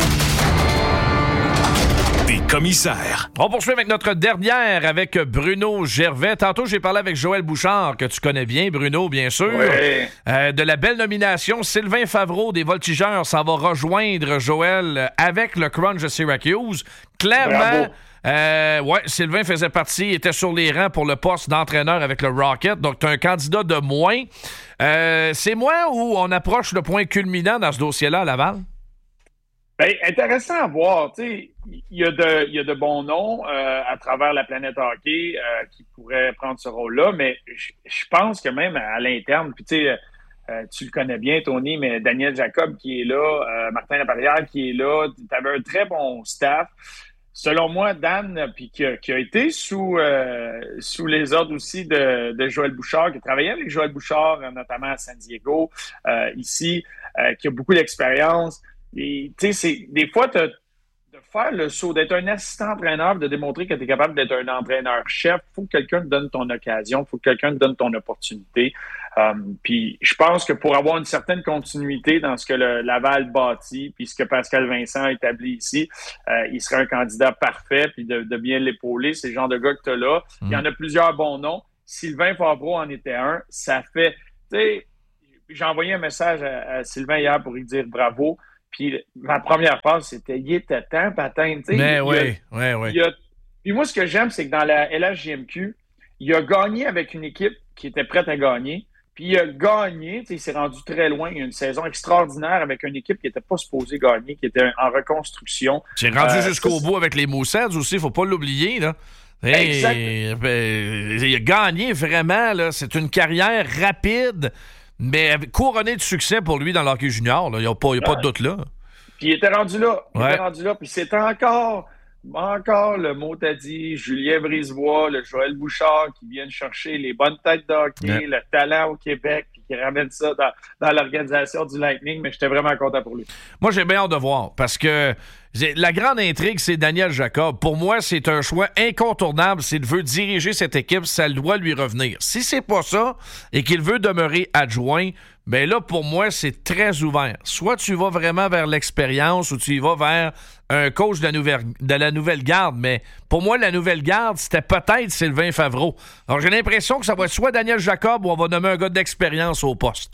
Speaker 12: des commissaires.
Speaker 1: On poursuit avec notre dernière avec Bruno Gervais. Tantôt, j'ai parlé avec Joël Bouchard, que tu connais bien, Bruno, bien sûr.
Speaker 14: Oui.
Speaker 1: De la belle nomination. Sylvain Favreau des Voltigeurs s'en va rejoindre Joël avec le Crunch de Syracuse. Clairement... Sylvain faisait partie, était sur les rangs pour le poste d'entraîneur avec le Rocket, donc tu as un candidat de moins. C'est moi où on approche le point culminant dans ce dossier-là à Laval?
Speaker 14: Bien, intéressant à voir. Il y a de bons noms à travers la planète hockey qui pourraient prendre ce rôle-là, mais je pense que même à l'interne, puis tu le connais bien, Tony, mais Daniel Jacob qui est là, Martin Laperrière qui est là, tu avais un très bon staff. selon moi, Dan, puis qui a été sous les ordres aussi de Joël Bouchard, qui a travaillé avec Joël Bouchard, notamment à San Diego, ici, qui a beaucoup d'expérience. Et tu sais, des fois, de faire le saut, d'être un assistant-entraîneur, de démontrer que tu es capable d'être un entraîneur-chef, il faut que quelqu'un te donne ton occasion, il faut que quelqu'un te donne ton opportunité. Puis je pense que pour avoir une certaine continuité dans ce que le Laval bâtit, puis ce que Pascal Vincent a établi ici, il serait un candidat parfait, puis de bien l'épauler. C'est le genre de gars que tu as là. Il y en a plusieurs bons noms. Sylvain Favreau en était un. Ça fait... Tu sais, j'ai envoyé un message à Sylvain hier pour lui dire bravo. Puis ma première phrase, c'était « Il était temps, patin ».
Speaker 1: Mais oui.
Speaker 14: Puis moi, ce que j'aime, c'est que dans la LHJMQ, il a gagné avec une équipe qui était prête à gagner. Puis il a gagné, il s'est rendu très loin. Il y a une saison extraordinaire avec une équipe qui n'était pas supposée gagner, qui était en reconstruction.
Speaker 1: C'est rendu jusqu'au bout avec les Moussets aussi, il ne faut pas l'oublier, là.
Speaker 14: Exact.
Speaker 1: Il a gagné vraiment, là. C'est une carrière rapide, mais couronnée de succès pour lui dans l'hockey junior. Il n'y a pas de doute là.
Speaker 14: Puis il était rendu là. Puis c'est encore le mot t'as dit, Julien Brisebois, le Joël Bouchard qui viennent chercher les bonnes têtes de hockey, le talent au Québec, puis qui ramène ça dans l'organisation du Lightning. Mais j'étais vraiment content pour lui.
Speaker 1: Moi, j'ai bien hâte de voir parce que la grande intrigue, c'est Daniel Jacob. Pour moi, c'est un choix incontournable. S'il veut diriger cette équipe, ça doit lui revenir. Si c'est pas ça et qu'il veut demeurer adjoint, bien là, pour moi, c'est très ouvert. Soit tu vas vraiment vers l'expérience ou tu y vas vers un coach de la nouvelle garde. Mais pour moi, la nouvelle garde, c'était peut-être Sylvain Favreau. Alors, j'ai l'impression que ça va être soit Daniel Jacob ou on va nommer un gars d'expérience au poste.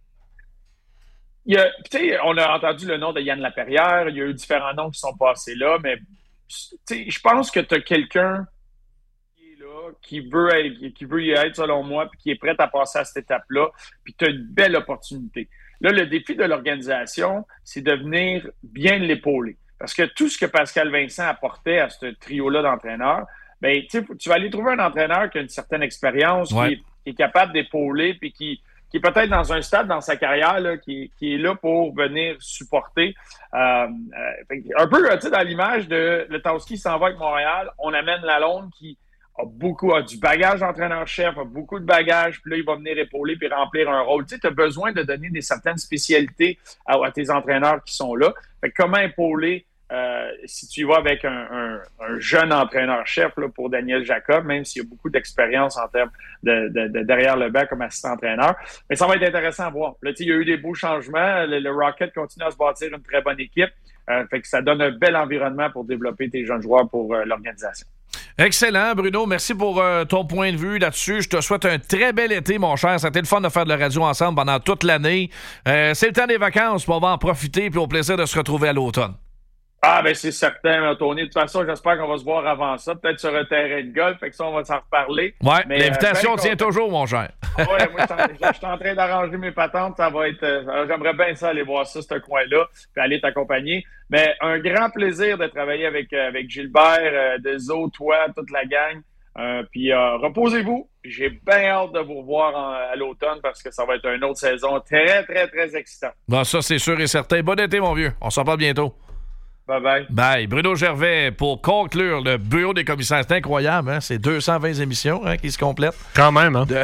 Speaker 14: On a entendu le nom de Yann Laperrière. Il y a eu différents noms qui sont passés là, mais je pense que tu as quelqu'un qui est là, qui veut y être, selon moi, puis qui est prêt à passer à cette étape-là, puis tu as une belle opportunité. Là, le défi de l'organisation, c'est de venir bien l'épauler. Parce que tout ce que Pascal Vincent apportait à ce trio-là d'entraîneurs, ben, tu vas aller trouver un entraîneur qui a une certaine expérience, qui est capable d'épauler, puis qui est peut-être dans un stade dans sa carrière là, qui est là pour venir supporter. Un peu dans l'image de Letowski s'en va avec Montréal, on amène Lalonde qui a du bagage d'entraîneur-chef, a beaucoup de bagage, puis là, il va venir épauler puis remplir un rôle. Tu sais, as besoin de donner certaines spécialités à tes entraîneurs qui sont là. Fait que comment épauler si tu y vas avec un jeune entraîneur-chef là, pour Daniel Jacob, même s'il y a beaucoup d'expérience en termes de derrière le banc comme assistant-entraîneur. Mais ça va être intéressant à voir. Là, il y a eu des beaux changements. Le Rocket continue à se bâtir une très bonne équipe. Fait que ça donne un bel environnement pour développer tes jeunes joueurs pour l'organisation.
Speaker 1: Excellent, Bruno. Merci pour ton point de vue là-dessus. Je te souhaite un très bel été, mon cher. Ça a été le fun de faire de la radio ensemble pendant toute l'année. C'est le temps des vacances, on va en profiter puis au plaisir de se retrouver à l'automne.
Speaker 14: Ah, ben c'est certain, Tony. De toute façon, j'espère qu'on va se voir avant ça, peut-être sur un terrain de golf. Fait que ça, on va s'en reparler.
Speaker 1: Ouais, mais l'invitation tient toujours, mon cher.
Speaker 14: Ouais, moi, je suis en train d'arranger mes patentes. Ça va être. J'aimerais bien ça aller voir ça, ce coin-là, puis aller t'accompagner. Mais un grand plaisir de travailler avec Gilbert, Dezo, toi, toute la gang. Puis reposez-vous. J'ai bien hâte de vous revoir à l'automne parce que ça va être une autre saison très, très, très excitante.
Speaker 1: Bon, ça, c'est sûr et certain. Bon été, mon vieux. On s'en parle bientôt.
Speaker 14: Bye-bye.
Speaker 1: Bye. Bruno Gervais, pour conclure le bureau des commissaires. C'est incroyable, hein? C'est 220 émissions qui se complètent.
Speaker 3: Quand même, hein?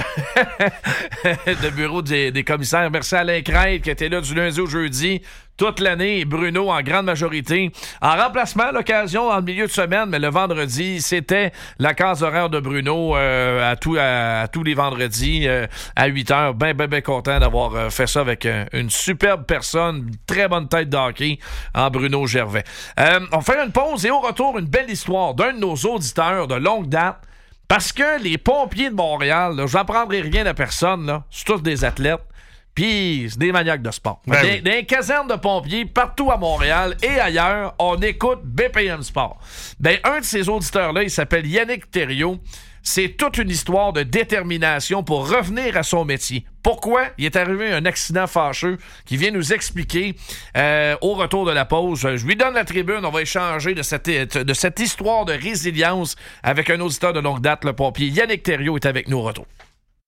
Speaker 1: De bureau des commissaires. Merci à Alain Crête qui était là du lundi au jeudi toute l'année, et Bruno en grande majorité. En remplacement, à l'occasion, en milieu de semaine, mais le vendredi, c'était la case horaire de Bruno à tous les vendredis à 8 h. Ben content d'avoir fait ça avec une superbe personne, une très bonne tête de hockey en Bruno Gervais. On fait une pause et au retour, une belle histoire d'un de nos auditeurs de longue date. Parce que les pompiers de Montréal, là, j'en prendrai rien à personne, là, c'est tous des athlètes. Puis, c'est des maniaques de sport. Dans les casernes de pompiers, partout à Montréal et ailleurs, on écoute BPM Sport. Un de ces auditeurs-là, il s'appelle Yannick Thériault. C'est toute une histoire de détermination pour revenir à son métier. Pourquoi? Il est arrivé un accident fâcheux qui vient nous expliquer au retour de la pause. Je lui donne la tribune. On va échanger de cette histoire de résilience avec un auditeur de longue date, le pompier Yannick Thériault est avec nous au retour.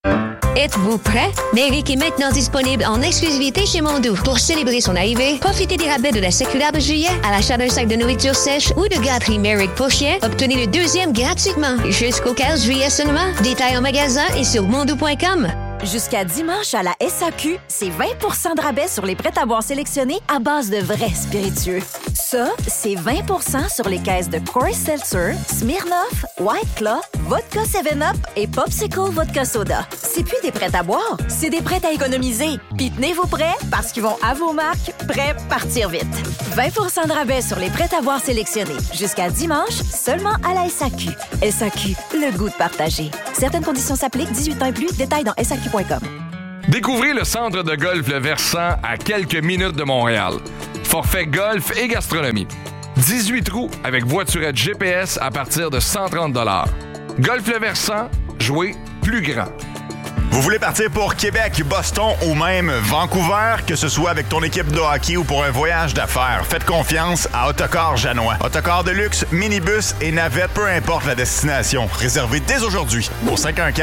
Speaker 20: Êtes-vous prêt? Méric est maintenant disponible en exclusivité chez Mondou. Pour célébrer son arrivée, profitez des rabais de la circulaire de juillet. À l'achat d'un sac de nourriture sèche ou de gâterie Méric pour chien, obtenez le 2e gratuitement. Jusqu'au 15 juillet seulement. Détails en magasin et sur mondou.com.
Speaker 4: Jusqu'à dimanche à la SAQ, c'est 20 de rabais sur les prêts-à-boire sélectionnés à base de vrais spiritueux. Ça, c'est 20 sur les caisses de Coors Seltzer, Smirnoff, White Claw, Vodka 7-Up et Popsicle Vodka Soda. C'est plus des prêts-à-boire, c'est des prêts à économiser. Puis tenez-vous prêts parce qu'ils vont à vos marques, prêts partir vite. 20 de rabais sur les prêts-à-boire sélectionnés. Jusqu'à dimanche, seulement à la SAQ. SAQ, le goût de partager. Certaines conditions s'appliquent, 18 ans et plus. Détails dans SAQ.com.
Speaker 21: Découvrez le centre de golf Le Versant à quelques minutes de Montréal. Forfait golf et gastronomie. 18 trous avec voiturette GPS à partir de 130 $. Golf Le Versant, jouez plus grand.
Speaker 22: Vous voulez partir pour Québec, Boston ou même Vancouver, que ce soit avec ton équipe de hockey ou pour un voyage d'affaires, faites confiance à Autocar Janois. Autocar de luxe, minibus et navette, peu importe la destination. Réservez dès aujourd'hui au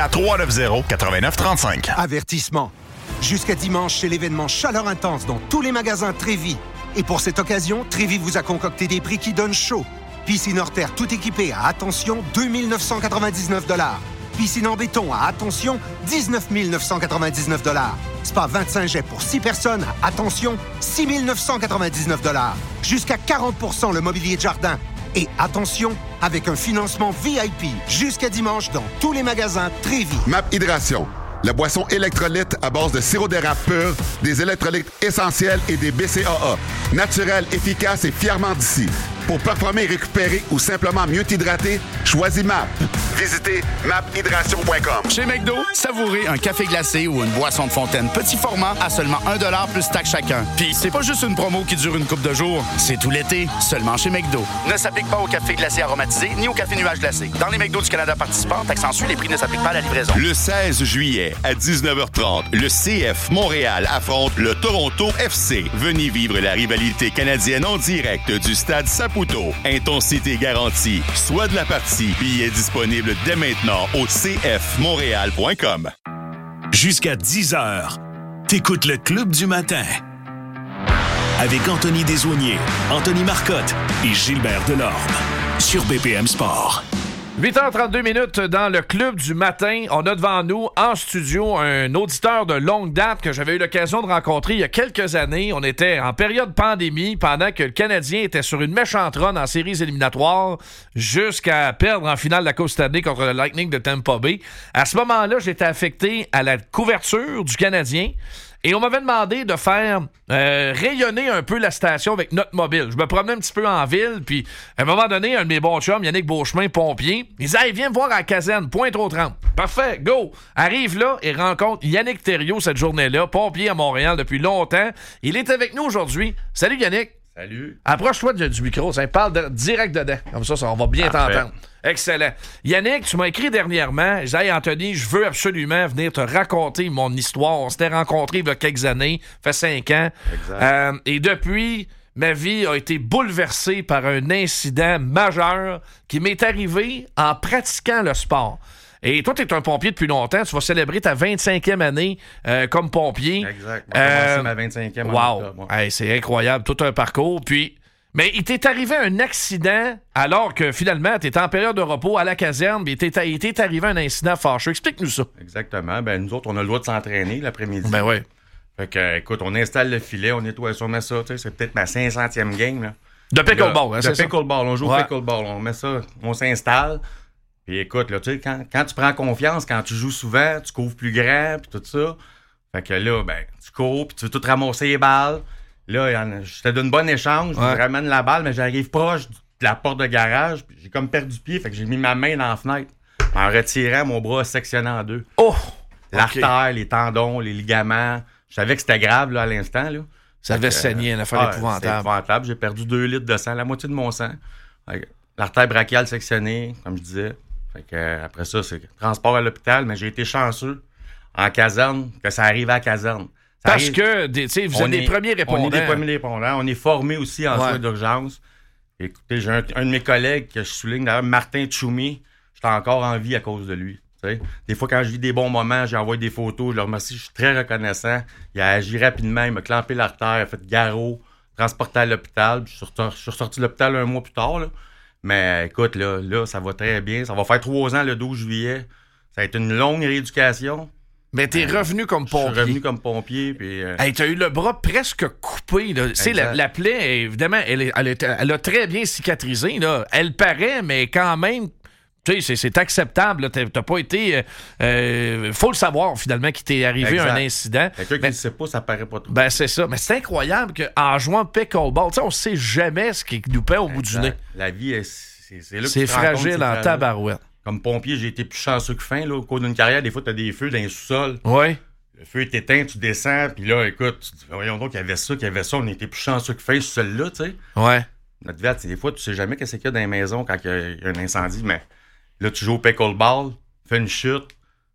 Speaker 22: 514-390-8935.
Speaker 8: Avertissement. Jusqu'à dimanche, c'est l'événement Chaleur intense dans tous les magasins Trévi. Et pour cette occasion, Trévi vous a concocté des prix qui donnent chaud. Piscine hors terre tout équipée à, attention, 2 999 $. Piscine en béton à, attention, 19 999 $. Spa 25 jets pour 6 personnes à, attention, 6 999 $. Jusqu'à 40 % le mobilier de jardin. Et attention, avec un financement VIP jusqu'à dimanche dans tous les magasins Trévi.
Speaker 11: MAP Hydration. La boisson électrolyte à base de sirop d'érable pur, des électrolytes essentiels et des BCAA. Naturel, efficace et fièrement d'ici. Pour performer, récupérer ou simplement mieux t'hydrater, choisis MAP. Visitez maphydration.com.
Speaker 23: Chez McDo, savourez un café glacé ou une boisson de fontaine petit format à seulement 1 $ plus taxe chacun. Puis c'est pas juste une promo qui dure une couple de jours, c'est tout l'été, seulement chez McDo. Ne s'applique pas au café glacé aromatisé ni au café nuage glacé. Dans les McDo du Canada participants, taxe en sus, les prix ne s'appliquent pas à la livraison.
Speaker 9: Le 16 juillet à 19h30, le CF Montréal affronte le Toronto FC. Venez vivre la rivalité canadienne en direct du stade Saputo. Intensité garantie. Soit de la partie. Billets disponibles dès maintenant au cfmontréal.com.
Speaker 12: Jusqu'à 10h, t'écoutes le Club du matin. Avec Anthony Desaulniers, Anthony Marcotte et Gilbert Delorme. Sur BPM Sport.
Speaker 1: 8h32 dans le Club du matin. On a devant nous, en studio, un auditeur de longue date que j'avais eu l'occasion de rencontrer il y a quelques années. On était en période pandémie, pendant que le Canadien était sur une méchante run en séries éliminatoires jusqu'à perdre en finale de la Coupe Stanley contre le Lightning de Tampa Bay. À ce moment-là, j'étais affecté à la couverture du Canadien. Et on m'avait demandé de faire rayonner un peu la station avec notre mobile. Je me promenais un petit peu en ville, puis à un moment donné, un de mes bons chums, Yannick Beauchemin, pompier, il disait « Hey, viens me voir à la caserne, Pointe-aux-Trembles. » Parfait, go! Arrive là et rencontre Yannick Thériault cette journée-là, pompier à Montréal depuis longtemps. Il est avec nous aujourd'hui. Salut Yannick!
Speaker 24: Salut.
Speaker 1: Approche-toi du micro, ça parle direct dedans. Comme ça, on va bien t'entendre. Excellent. Yannick, tu m'as écrit dernièrement, je disais, hey, Anthony, je veux absolument venir te raconter mon histoire. On s'était rencontrés il y a quelques années, ça fait 5 ans. Exact. Et depuis, ma vie a été bouleversée par un incident majeur qui m'est arrivé en pratiquant le sport. Et toi, tu es un pompier depuis longtemps. Tu vas célébrer ta 25e année comme pompier.
Speaker 24: Exact. On va commencer ma 25e année.
Speaker 1: Wow. Hey, c'est incroyable. Tout un parcours. Mais il t'est arrivé un accident alors que finalement, tu étais en période de repos à la caserne. Mais il t'est arrivé un incident fâcheux. Explique-nous ça.
Speaker 24: Exactement. Ben, nous autres, on a le droit de s'entraîner l'après-midi.
Speaker 1: Ben oui.
Speaker 24: Fait que, écoute, on installe le filet, on nettoie ça, on met ça. C'est peut-être ma 500e game. Là.
Speaker 1: De pickleball, hein, c'est ça?
Speaker 24: De pickleball. On joue au pickleball. On met ça, on s'installe. Puis écoute, là, tu sais, quand tu prends confiance, quand tu joues souvent, tu couvres plus grand, puis tout ça. Fait que là, ben, tu cours, puis tu veux tout ramasser les balles. Là, je te donne une bonne échange, je ramène la balle, mais j'arrive proche de la porte de garage, puis j'ai comme perdu pied, fait que j'ai mis ma main dans la fenêtre. En retirant, mon bras sectionné en deux.
Speaker 1: Oh!
Speaker 24: L'artère, les tendons, les ligaments. Je savais que c'était grave, là, à l'instant, là.
Speaker 1: Ça devait saigner, une affaire épouvantable.
Speaker 24: C'est épouvantable. J'ai perdu 2 litres de sang, la moitié de mon sang. L'artère brachiale sectionnée, comme je disais. Fait que, après ça, c'est transport à l'hôpital, mais j'ai été chanceux en caserne, que ça arrive à la caserne.
Speaker 1: Parce que, tu sais, vous êtes des premiers répondants.
Speaker 24: On est des premiers répondants. On est formés aussi en soins d'urgence. Écoutez, j'ai un de mes collègues que je souligne, d'ailleurs, Martin Tchoumi, j'étais encore en vie à cause de lui. T'sais. Des fois, quand je vis des bons moments, j'envoie des photos, je le remercie, je suis très reconnaissant. Il a agi rapidement, il m'a clampé l'artère, il a fait garrot, transporté à l'hôpital. Je suis ressorti de l'hôpital un mois plus tard. Là. Mais écoute, là, ça va très bien. Ça va faire 3 ans le 12 juillet. Ça a été une longue rééducation.
Speaker 1: Mais t'es revenu comme pompier.
Speaker 24: Je suis revenu comme pompier. Puis,
Speaker 1: hey, t'as eu le bras presque coupé. Là. La plaie, évidemment, elle a très bien cicatrisé. Là. Elle paraît, mais quand même... C'est acceptable. Là. T'as pas été... faut le savoir, finalement, qu'il t'est arrivé un incident.
Speaker 24: Quelqu'un qui ne sait pas, ça paraît pas trop.
Speaker 1: Ben, c'est ça. Mais c'est incroyable qu'en jouant pickleball, on sait jamais ce qui nous pète au bout du nez.
Speaker 24: La vie, c'est là que
Speaker 1: c'est fragile en tabarouette.
Speaker 24: Comme pompier, j'ai été plus chanceux que fin. Là, au cours d'une carrière, des fois, t'as des feux dans les sous-sols.
Speaker 1: Oui.
Speaker 24: Le feu est éteint, tu descends, puis là, écoute, tu dis, voyons donc, qu'il y avait ça, on était plus chanceux que fin, ce sol-là, tu sais.
Speaker 1: Ouais.
Speaker 24: Notre vie, des fois, tu sais jamais qu'est-ce qu'il y a dans les maisons quand il y a un incendie, mais... Là, tu joues au pickleball, fais une chute,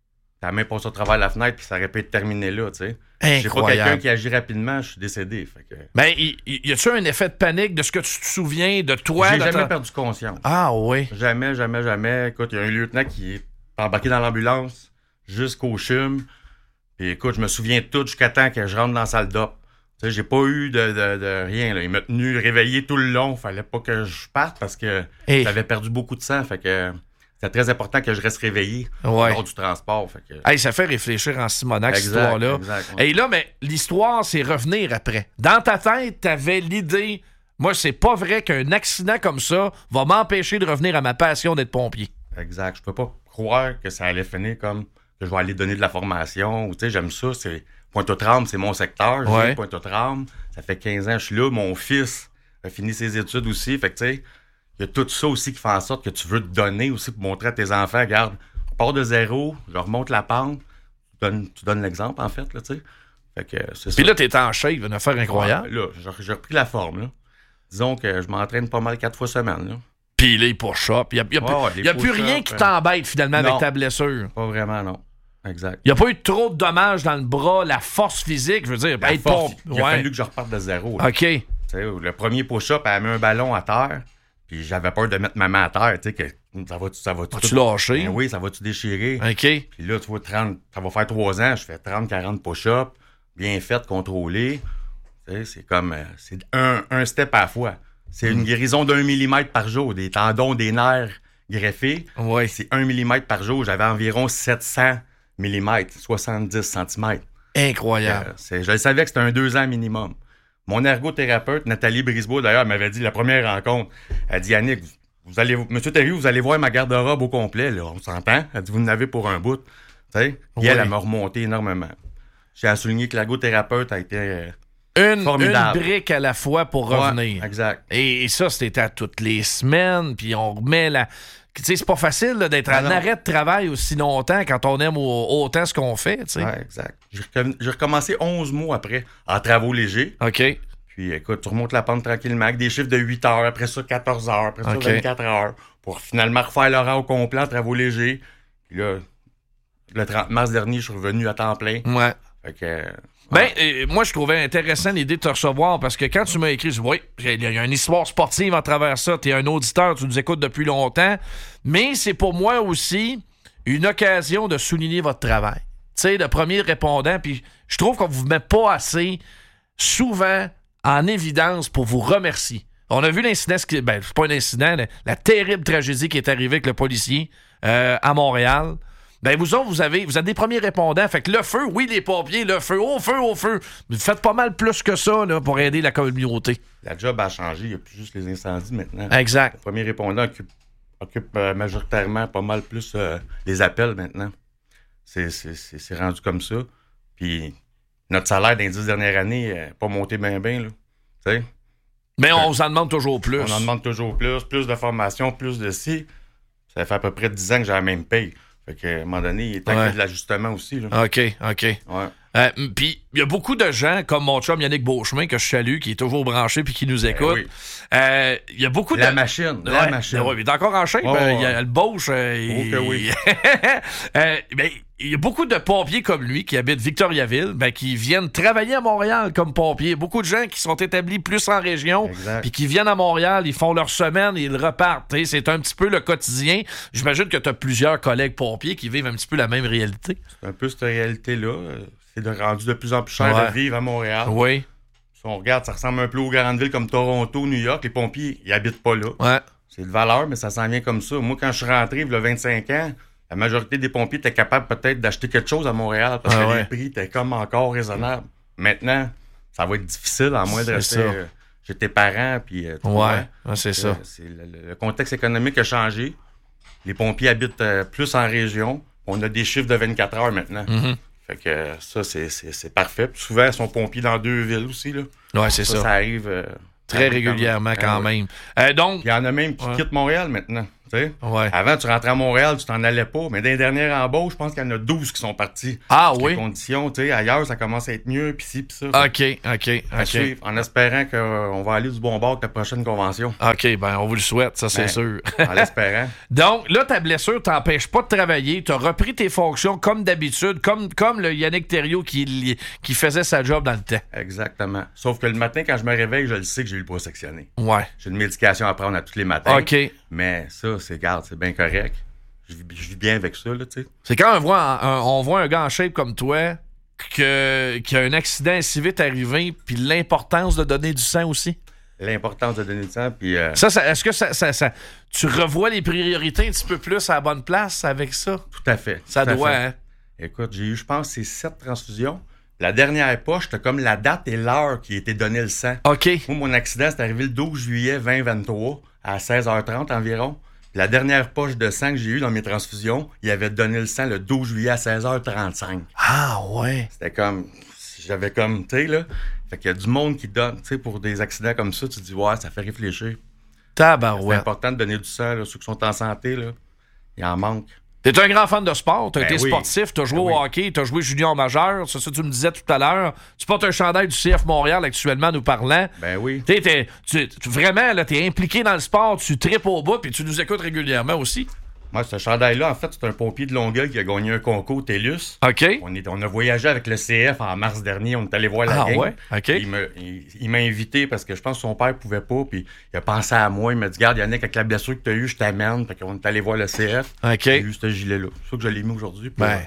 Speaker 24: ta main passe au travers de la fenêtre, puis ça aurait pu être terminé là, tu sais. J'ai pas quelqu'un qui agit rapidement, je suis décédé. Fait que...
Speaker 1: Ben, y a-tu un effet de panique de ce que tu te souviens de toi?
Speaker 24: J'ai jamais perdu conscience.
Speaker 1: Ah oui?
Speaker 24: Jamais. Écoute, il y a un lieutenant qui est embarqué dans l'ambulance jusqu'au CHUM. Puis écoute, je me souviens de tout jusqu'à temps que je rentre dans la salle d'op. Tu sais, j'ai pas eu de rien. Là. Il m'a tenu réveillé tout le long. Fallait pas que je parte parce que j'avais perdu beaucoup de sang. Fait que... C'est très important que je reste réveillé lors du transport. Fait que...
Speaker 1: Hey, ça fait réfléchir en Simonac, cette histoire-là. Et là, mais l'histoire, c'est revenir après. Dans ta tête, t'avais l'idée, moi, c'est pas vrai qu'un accident comme ça va m'empêcher de revenir à ma passion d'être pompier.
Speaker 24: Exact. Je peux pas croire que ça allait finir comme que je vais aller donner de la formation. Tu sais, j'aime ça. C'est Pointe-aux-Trembles, c'est mon secteur. J'ai Pointe-aux-Trembles. Ça fait 15 ans que je suis là. Mon fils a fini ses études aussi. Fait que, tu sais, il y a tout ça aussi qui fait en sorte que tu veux te donner aussi pour montrer à tes enfants, regarde, on part de zéro, je remonte la pente, tu donnes l'exemple, en fait, là, tu sais. Fait que c'est ça.
Speaker 1: Puis là, t'es en shape, une affaire incroyable.
Speaker 24: Ouais, là, j'ai repris la forme, là. Disons que je m'entraîne pas mal 4 fois semaine, là.
Speaker 1: Puis les push-ups, il n'y a plus rien qui t'embête, finalement, avec ta blessure.
Speaker 24: Pas vraiment, non. Exact.
Speaker 1: Il n'y a pas eu trop de dommages dans le bras, la force physique, je veux dire, être pompe.
Speaker 24: Il a fallu que je reparte de zéro, là.
Speaker 1: OK.
Speaker 24: Tu sais, le premier push-up, elle a mis un ballon à terre. Puis j'avais peur de mettre ma main à terre, tu sais, que ça va
Speaker 1: tu lâcher?
Speaker 24: Ben oui, ça va-tu déchirer?
Speaker 1: OK.
Speaker 24: Puis là, tu vois, ça va faire 3 ans, je fais 30-40 push-ups, bien fait, contrôlé. Tu sais, c'est comme, c'est un step à la fois. C'est une guérison d'1 millimètre par jour, des tendons, des nerfs greffés.
Speaker 1: Oui.
Speaker 24: C'est 1 millimètre par jour. J'avais environ 700 millimètres, 70 centimètres.
Speaker 1: Incroyable.
Speaker 24: Je savais que c'était un 2 ans minimum. Mon ergothérapeute, Nathalie Brisebois, d'ailleurs, m'avait dit la première rencontre, elle dit, Yannick, Monsieur Thériault, vous allez voir ma garde-robe au complet, là, on s'entend. Elle dit, vous en avez pour un bout. Tu sais? Puis elle m'a remonté énormément. J'ai à souligner que l'ergothérapeute a été formidable.
Speaker 1: Une brique à la fois pour revenir.
Speaker 24: Exact.
Speaker 1: Et ça, c'était à toutes les semaines, puis on remet la... Tu sais, c'est pas facile là, d'être en arrêt de travail aussi longtemps quand on aime autant ce qu'on fait, tu sais.
Speaker 24: Ouais, exact. J'ai recommencé 11 mois après en travaux légers.
Speaker 1: OK.
Speaker 24: Puis écoute, tu remontes la pente tranquillement avec des chiffres de 8 heures, après ça 14 heures, après ça 24 heures, pour finalement refaire l'horaire au complet en travaux légers. Puis là, le 30 mars dernier, je suis revenu à temps plein.
Speaker 1: Ouais.
Speaker 24: Fait que...
Speaker 1: moi, je trouvais intéressant l'idée de te recevoir parce que quand tu m'as écrit, je dis, oui, il y a une histoire sportive à travers ça. Tu es un auditeur, tu nous écoutes depuis longtemps. Mais c'est pour moi aussi une occasion de souligner votre travail. Tu sais, le premier répondant, puis je trouve qu'on vous met pas assez souvent en évidence pour vous remercier. On a vu l'incident, c'est pas un incident, la terrible tragédie qui est arrivée avec le policier à Montréal. Ben, vous autres, vous êtes des premiers répondants. Fait que le feu, oui, les pompiers, le feu, au feu, au feu. Vous faites pas mal plus que ça là, pour aider la communauté.
Speaker 24: La job a changé. Il n'y a plus juste les incendies maintenant.
Speaker 1: Exact.
Speaker 24: Le premier répondant occupe majoritairement pas mal plus les appels maintenant. C'est rendu comme ça. Puis notre salaire dans les 10 dernières années n'a pas monté bien, là. Tu sais?
Speaker 1: Mais on s'en demande toujours plus.
Speaker 24: On en demande toujours plus de formation, plus de ci. Ça fait à peu près 10 ans que j'ai la même paye. Fait qu'à un moment donné, il est temps qu'il y ait de l'ajustement aussi. Là.
Speaker 1: OK.
Speaker 24: Ouais.
Speaker 1: Puis, il y a beaucoup de gens, comme mon chum Yannick Beauchemin, que je salue, qui est toujours branché puis qui nous écoute.
Speaker 24: Oui.
Speaker 1: Il y a beaucoup
Speaker 24: la
Speaker 1: de...
Speaker 24: machine.
Speaker 1: Ouais, il est encore en shape. Il y a le Beauche.
Speaker 24: oui.
Speaker 1: il y a beaucoup de pompiers comme lui qui habitent Victoriaville, qui viennent travailler à Montréal comme pompiers. Beaucoup de gens qui sont établis plus en région, puis qui viennent à Montréal, ils font leur semaine et ils repartent. T'sais, c'est un petit peu le quotidien. J'imagine que tu as plusieurs collègues pompiers qui vivent un petit peu la même réalité.
Speaker 24: C'est un peu cette réalité-là. C'est rendu de plus en plus cher de vivre à Montréal.
Speaker 1: Oui.
Speaker 24: Si on regarde, ça ressemble un peu aux grandes villes comme Toronto, New York. Les pompiers, ils habitent pas là.
Speaker 1: Ouais.
Speaker 24: C'est de valeur, mais ça s'en vient comme ça. Moi, quand je suis rentré, il y a 25 ans, la majorité des pompiers étaient capables peut-être d'acheter quelque chose à Montréal parce que les prix étaient comme encore raisonnables. Maintenant, ça va être difficile, à moins de rester chez tes parents. Puis,
Speaker 1: c'est ça.
Speaker 24: Le contexte économique a changé. Les pompiers habitent plus en région. On a des chiffres de 24 heures maintenant.
Speaker 1: Mm-hmm.
Speaker 24: Fait que ça, c'est parfait. Puis souvent, ils sont pompiers dans 2 villes aussi. Là.
Speaker 1: Ouais, c'est ça.
Speaker 24: Ça arrive
Speaker 1: très régulièrement quand même. Donc,
Speaker 24: il y en a même qui quittent Montréal maintenant.
Speaker 1: Ouais.
Speaker 24: Avant, tu rentrais à Montréal, tu t'en allais pas. Mais dans les dernières embauches, je pense qu'il y en a 12 qui sont partis.
Speaker 1: Ah oui?
Speaker 24: Les conditions, ailleurs, ça commence à être mieux, puis ci, puis ça.
Speaker 1: OK.
Speaker 24: En espérant qu'on va aller du bon bord avec la prochaine convention.
Speaker 1: OK, on vous le souhaite, ça, c'est sûr.
Speaker 24: En l'espérant.
Speaker 1: Donc, là, ta blessure t'empêche pas de travailler. Tu as repris tes fonctions comme d'habitude, comme le Yannick Thériault qui faisait sa job dans le temps.
Speaker 24: Exactement. Sauf que le matin, quand je me réveille, je le sais que j'ai eu le bras sectionné.
Speaker 1: Ouais.
Speaker 24: J'ai une médication à prendre à tous les matins.
Speaker 1: OK.
Speaker 24: Mais ça, c'est bien correct. Je vis bien avec ça, là, tu sais.
Speaker 1: C'est quand on voit un gars en shape comme toi qui a un accident si vite arrivé, puis l'importance de donner du sang aussi.
Speaker 24: L'importance de donner du sang, puis...
Speaker 1: est-ce que tu revois les priorités un petit peu plus à la bonne place avec ça?
Speaker 24: Tout à fait.
Speaker 1: Ça doit, hein?
Speaker 24: Écoute, j'ai eu, je pense, 7 transfusions. La dernière poche, c'était comme la date et l'heure qui était donné le sang.
Speaker 1: OK.
Speaker 24: Moi, mon accident, c'est arrivé le 12 juillet 2023 à 16h30 environ. La dernière poche de sang que j'ai eue dans mes transfusions, il avait donné le sang le 12 juillet à 16h35.
Speaker 1: Ah ouais?
Speaker 24: C'était comme... J'avais comme... Tu sais, là... Fait qu'il y a du monde qui donne, tu sais, pour des accidents comme ça, tu te dis, ouais, ça fait réfléchir.
Speaker 1: Tabarouette.
Speaker 24: C'est important de donner du sang, là. Ceux qui sont en santé, là, il en manque.
Speaker 1: T'es un grand fan de sport, t'as été
Speaker 24: oui.
Speaker 1: sportif, t'as joué au hockey, t'as joué junior majeur, c'est ça que tu me disais tout à l'heure. Tu portes un chandail du CF Montréal actuellement, nous parlant.
Speaker 24: Ben oui.
Speaker 1: Vraiment, là, t'es impliqué dans le sport, tu tripes au bout, puis tu nous écoutes régulièrement aussi.
Speaker 24: Moi, ce chandail-là, en fait, c'est un pompier de Longueuil qui a gagné un concours TELUS.
Speaker 1: OK.
Speaker 24: On a voyagé avec le CF en mars dernier. On est allé voir la game.
Speaker 1: Ouais? OK.
Speaker 24: Il m'a invité parce que je pense que son père pouvait pas. Puis il a pensé à moi. Il m'a dit, regarde, Yannick, avec la blessure que tu as eue, je t'amène. Fait qu'on est allé voir le CF.
Speaker 1: OK.
Speaker 24: J'ai eu ce gilet-là. C'est ça que je l'ai mis aujourd'hui.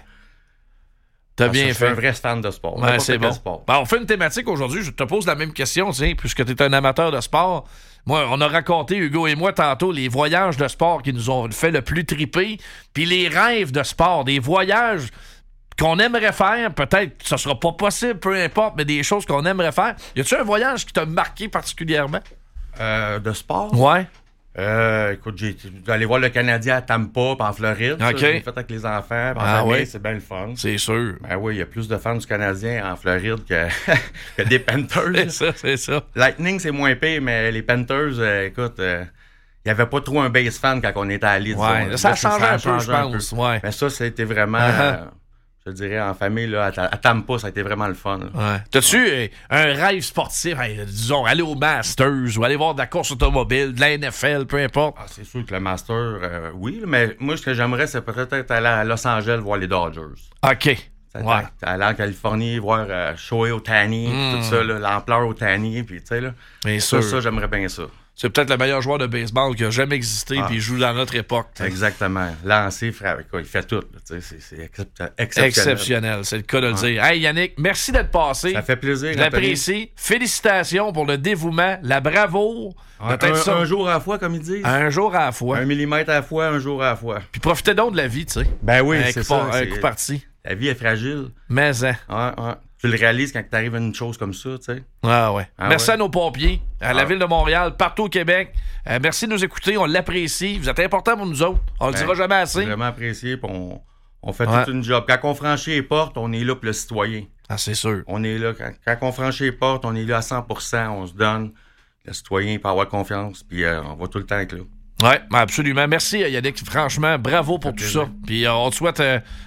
Speaker 1: T'as bien fait.
Speaker 24: Je suis un vrai fan de sport.
Speaker 1: Ouais, c'est bon. On fait une thématique aujourd'hui. Je te pose la même question, puisque tu es un amateur de sport. Moi, on a raconté, Hugo et moi, tantôt, les voyages de sport qui nous ont fait le plus triper, puis les rêves de sport, des voyages qu'on aimerait faire, peut-être que ce sera pas possible, peu importe, mais des choses qu'on aimerait faire. Y a-tu un voyage qui t'a marqué particulièrement?
Speaker 24: De sport?
Speaker 1: Ouais.
Speaker 24: Écoute, j'ai allé voir le Canadien à Tampa, en Floride.
Speaker 1: OK.
Speaker 24: J'ai fait avec les enfants. Famille, c'est bien le fun.
Speaker 1: C'est sûr.
Speaker 24: Ben oui, il y a plus de fans du Canadien en Floride que des Panthers.
Speaker 1: c'est ça.
Speaker 24: Lightning, c'est moins pire, mais les Panthers, écoute, il n'y avait pas trop un base fan quand on était allé.
Speaker 1: Ouais, ça a changé un peu, je pense. Ouais.
Speaker 24: Mais ça a été vraiment... Je dirais, en famille, là, à Tampa, ça a été vraiment le fun.
Speaker 1: Ouais. T'as-tu un rêve sportif, disons, aller au Masters ou aller voir de la course automobile, de la NFL, peu importe?
Speaker 24: Ah, c'est sûr que le Master, oui, mais moi, ce que j'aimerais, c'est peut-être aller à Los Angeles voir les Dodgers.
Speaker 1: OK.
Speaker 24: Aller en Californie, voir Shohei Ohtani, tout ça, l'ampleur Ohtani, puis tu sais, là. Ça, j'aimerais bien ça.
Speaker 1: C'est peut-être le meilleur joueur de baseball qui a jamais existé, puis il joue dans notre époque. T'sais.
Speaker 24: Exactement. Lancer, frère, il fait tout. C'est exceptionnel.
Speaker 1: Exceptionnel, c'est le cas de le dire. Hey Yannick, merci d'être passé.
Speaker 24: Ça fait plaisir.
Speaker 1: Je l'apprécie. Félicitations pour le dévouement, la bravoure.
Speaker 24: Un jour à la fois, comme ils disent.
Speaker 1: Un jour à la fois.
Speaker 24: 1 millimètre à la fois, un jour à la fois.
Speaker 1: Puis profitez donc de la vie, tu sais.
Speaker 24: Ben oui, c'est ça.
Speaker 1: Un coup parti.
Speaker 24: La vie est fragile.
Speaker 1: Mais
Speaker 24: tu le réalises quand t'arrives à une chose comme ça, tu sais.
Speaker 1: Merci à nos pompiers, à la Ville de Montréal, partout au Québec. Merci de nous écouter, on l'apprécie. Vous êtes importants pour nous autres. On le dira jamais assez.
Speaker 24: C'est vraiment apprécié, puis on fait toute une job. Quand on franchit les portes, on est là pour le citoyen.
Speaker 1: Ah, c'est sûr.
Speaker 24: On est là. Quand on franchit les portes, on est là à 100%. On se donne. Le citoyen peut avoir confiance, puis on va tout le temps être là.
Speaker 1: Oui, absolument. Merci Yannick. Franchement, bravo pour tout ça. Puis on te souhaite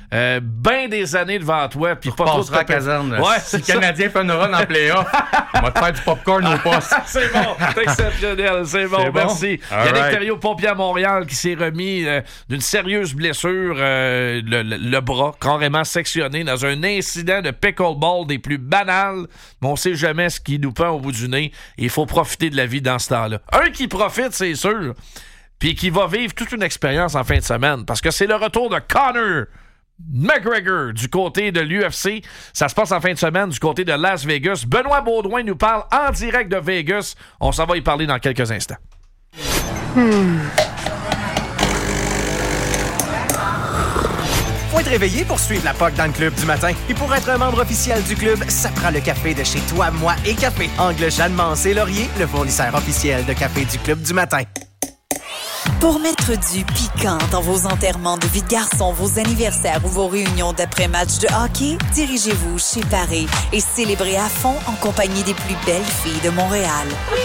Speaker 1: bien des années devant toi. Puis pas trop de
Speaker 24: la caserne.
Speaker 1: Ouais,
Speaker 24: si le Canadien fait un run en play-off, on va te faire du popcorn au poste.
Speaker 1: C'est bon, c'est exceptionnel. C'est bon, merci. Yannick Thériault, pompier à Montréal, qui s'est remis d'une sérieuse blessure, le bras carrément sectionné dans un incident de pickleball des plus banals, mais on sait jamais ce qui nous pend au bout du nez. Il faut profiter de la vie dans ce temps-là. Un qui profite, c'est sûr, puis qui va vivre toute une expérience en fin de semaine, parce que c'est le retour de Conor McGregor du côté de l'UFC. Ça se passe en fin de semaine du côté de Las Vegas. Benoît Baudouin nous parle en direct de Vegas. On s'en va y parler dans quelques instants.
Speaker 2: Faut être réveillé pour suivre la POC dans le club du matin. Et pour être un membre officiel du club, ça prend le café de chez Toi, Moi et Café. Angle Jeanne Mancé Laurier, le fournisseur officiel de café du club du matin.
Speaker 18: Pour mettre du piquant dans vos enterrements de vie de garçon, vos anniversaires ou vos réunions d'après-match de hockey, dirigez-vous chez Paris et célébrez à fond en compagnie des plus belles filles de Montréal.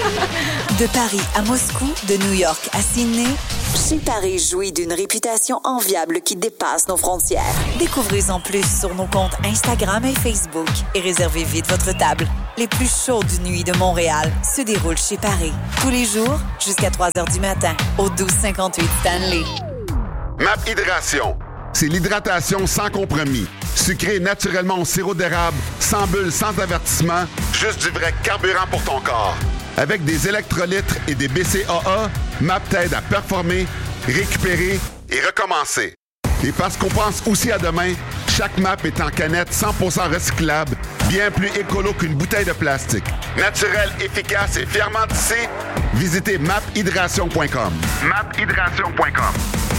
Speaker 18: De Paris à Moscou, de New York à Sydney, chez Paris jouit d'une réputation enviable qui dépasse nos frontières. Découvrez-en plus sur nos comptes Instagram et Facebook et réservez vite votre table. Les plus chaudes nuits de Montréal se déroulent chez Paris. Tous les jours, jusqu'à 3h du matin, au 1258 Stanley.
Speaker 11: MAP Hydration. C'est l'hydratation sans compromis. Sucré naturellement au sirop d'érable, sans bulles, sans avertissement, juste du vrai carburant pour ton corps. Avec des électrolytes et des BCAA, MAP t'aide à performer, récupérer et recommencer. Et parce qu'on pense aussi à demain, chaque MAP est en canette 100% recyclable, bien plus écolo qu'une bouteille de plastique. Naturel, efficace et fièrement tissé, visitez maphydration.com. maphydration.com.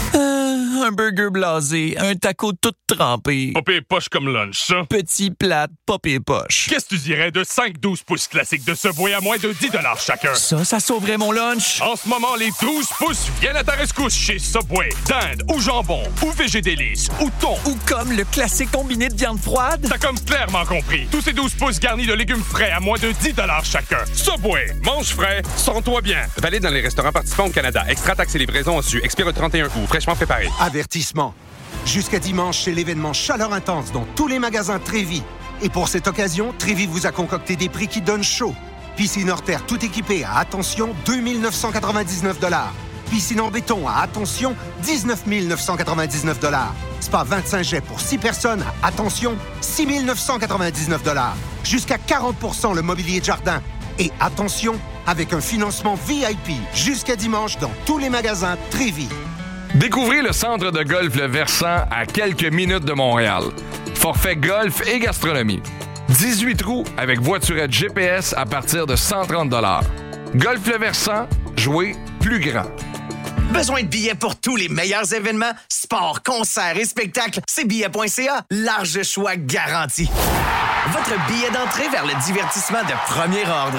Speaker 5: Un burger blasé, un taco tout trempé.
Speaker 7: Pas pire poche comme lunch, ça.
Speaker 5: Petit plate, pas pire poche.
Speaker 7: Qu'est-ce que tu dirais de 5-12 pouces classiques de Subway à moins de 10$ chacun?
Speaker 5: Ça sauverait mon lunch.
Speaker 7: En ce moment, les 12 pouces viennent à ta rescousse chez Subway. Dinde ou jambon ou végédélice ou thon.
Speaker 5: Ou comme le classique combiné de viande froide.
Speaker 7: T'as comme clairement compris. Tous ces 12 pouces garnis de légumes frais à moins de 10$ chacun. Subway, mange frais, sens-toi bien.
Speaker 10: Valide dans les restaurants participants au Canada. Extra taxes et livraison reçues. Expire le 31 août. Fraîchement préparé.
Speaker 8: Avertissement. Jusqu'à dimanche, c'est l'événement Chaleur Intense dans tous les magasins Trévi. Et pour cette occasion, Trévi vous a concocté des prix qui donnent chaud. Piscine hors terre tout équipée à, attention, 2 999 $. Piscine en béton à, attention, 19 999 $. Spa 25 jets pour 6 personnes à, attention, 6 999 $. Jusqu'à 40% le mobilier de jardin. Et attention, avec un financement VIP jusqu'à dimanche dans tous les magasins Trévi.
Speaker 21: Découvrez le centre de golf Le Versant à quelques minutes de Montréal. Forfait golf et gastronomie. 18 trous avec voiturette GPS à partir de 130 $. Golf Le Versant, jouer plus grand.
Speaker 19: Besoin de billets pour tous les meilleurs événements? Sport, concerts et spectacles, c'est billet.ca. Large choix garanti. Votre billet d'entrée vers le divertissement de premier ordre.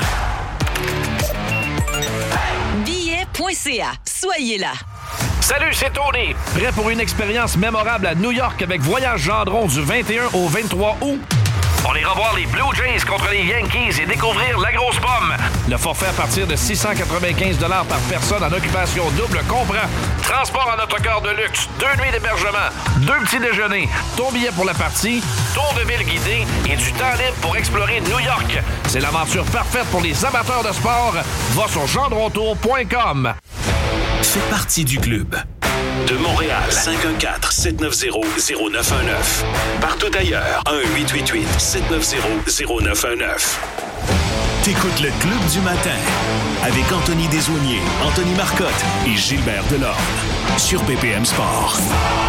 Speaker 6: Billet.ca. Soyez là.
Speaker 1: Salut, c'est Tony. Prêt pour une expérience mémorable à New York avec Voyage Gendron du 21 au 23 août? On ira voir les Blue Jays contre les Yankees et découvrir la grosse pomme. Le forfait à partir de 695 $ par personne en occupation double comprend transport en autocar de luxe, 2 nuits d'hébergement, 2 petits déjeuners, ton billet pour la partie, tour de ville guidé et du temps libre pour explorer New York. C'est l'aventure parfaite pour les amateurs de sport. Va sur gendrontour.com.
Speaker 12: Fais partie du club. De Montréal, 514-790-0919. Partout ailleurs, 1-888-790-0919. T'écoutes le Club du matin avec Anthony Desaulniers, Anthony Marcotte et Gilbert Delorme sur BPM Sport.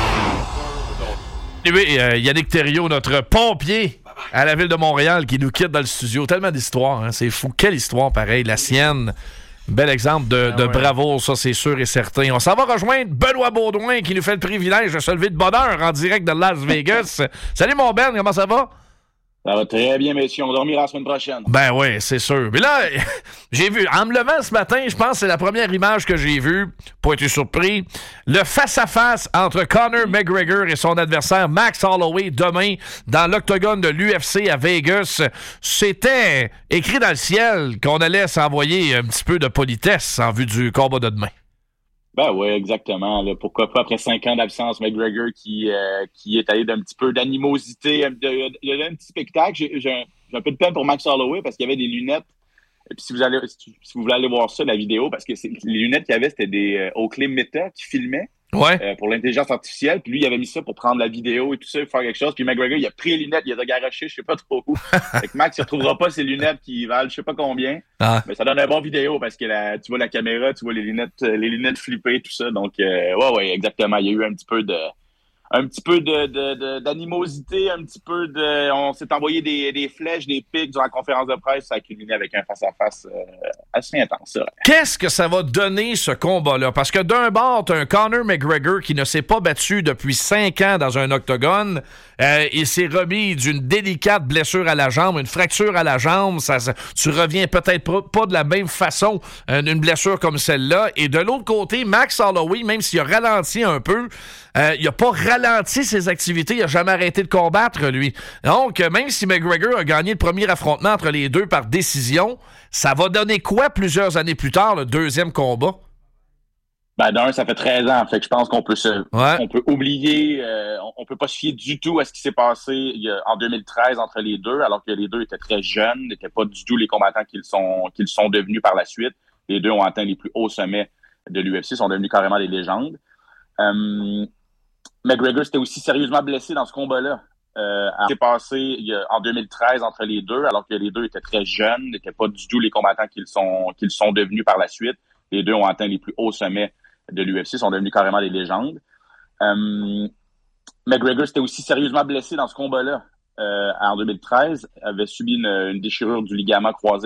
Speaker 1: Et oui, Yannick Thériault, notre pompier à la ville de Montréal qui nous quitte dans le studio. Tellement d'histoires, hein? C'est fou. Quelle histoire, pareil, la sienne. Bel exemple de bravoure, ça, c'est sûr et certain. On s'en va rejoindre Benoît Baudouin qui nous fait le privilège de se lever de bonne heure en direct de Las Vegas. Salut, mon Ben, comment ça va?
Speaker 25: Ça va très bien, messieurs. On dormira la semaine prochaine.
Speaker 1: Ben oui, c'est sûr. Mais là, j'ai vu, en me levant ce matin, je pense que c'est la première image que j'ai vue, pas été surpris, le face-à-face entre Conor McGregor et son adversaire Max Holloway demain dans l'octogone de l'UFC à Vegas. C'était écrit dans le ciel qu'on allait s'envoyer un petit peu de politesse en vue du combat de demain.
Speaker 25: Ben oui, exactement. Là. Pourquoi pas après 5 ans d'absence, McGregor qui est allé d'un petit peu d'animosité. Il y a un petit spectacle. J'ai un peu de peine pour Max Holloway parce qu'il y avait des lunettes. Et puis si vous voulez aller voir ça, la vidéo, parce que les lunettes qu'il y avait, c'était des Oakley Meta qui filmaient pour l'intelligence artificielle. Puis lui, il avait mis ça pour prendre la vidéo et tout ça, faire quelque chose. Puis McGregor, il a pris les lunettes, il les a garochées, je sais pas trop où. Fait que Max, il retrouvera pas ses lunettes qui valent je sais pas combien. Ah. Mais ça donne un bon vidéo parce que tu vois la caméra, tu vois les lunettes flippées, tout ça. Donc, ouais, exactement. Il y a eu un petit peu d'animosité, on s'est envoyé des flèches, des pics durant la conférence de presse, ça a culminé avec un face-à-face assez intense. Ça.
Speaker 1: Qu'est-ce que ça va donner, ce combat-là? Parce que d'un bord, t'as un Conor McGregor qui ne s'est pas battu depuis 5 ans dans un octogone. Il s'est remis d'une délicate blessure à la jambe, une fracture à la jambe. Tu reviens peut-être pas de la même façon d'une blessure comme celle-là. Et de l'autre côté, Max Holloway, même s'il a ralenti un peu, il n'a pas ralenti ses activités, il n'a jamais arrêté de combattre, lui. Donc, même si McGregor a gagné le premier affrontement entre les deux par décision, ça va donner quoi plusieurs années plus tard, le deuxième combat?
Speaker 25: Ben d'un, ça fait 13 ans, fait que je pense qu'on peut on peut oublier, on peut pas se fier du tout à ce qui s'est passé en 2013 entre les deux, alors que les deux étaient très jeunes, n'étaient pas du tout les combattants qu'ils sont devenus par la suite. Les deux ont atteint les plus hauts sommets de l'UFC, sont devenus carrément des légendes. McGregor s'était aussi sérieusement blessé dans ce combat-là. C'est passé en 2013 entre les deux, alors que les deux étaient très jeunes, n'étaient pas du tout les combattants qu'ils sont devenus par la suite. Les deux ont atteint les plus hauts sommets de l'UFC, sont devenus carrément des légendes. McGregor s'était aussi sérieusement blessé dans ce combat-là. En 2013, avait subi une déchirure du ligament croisé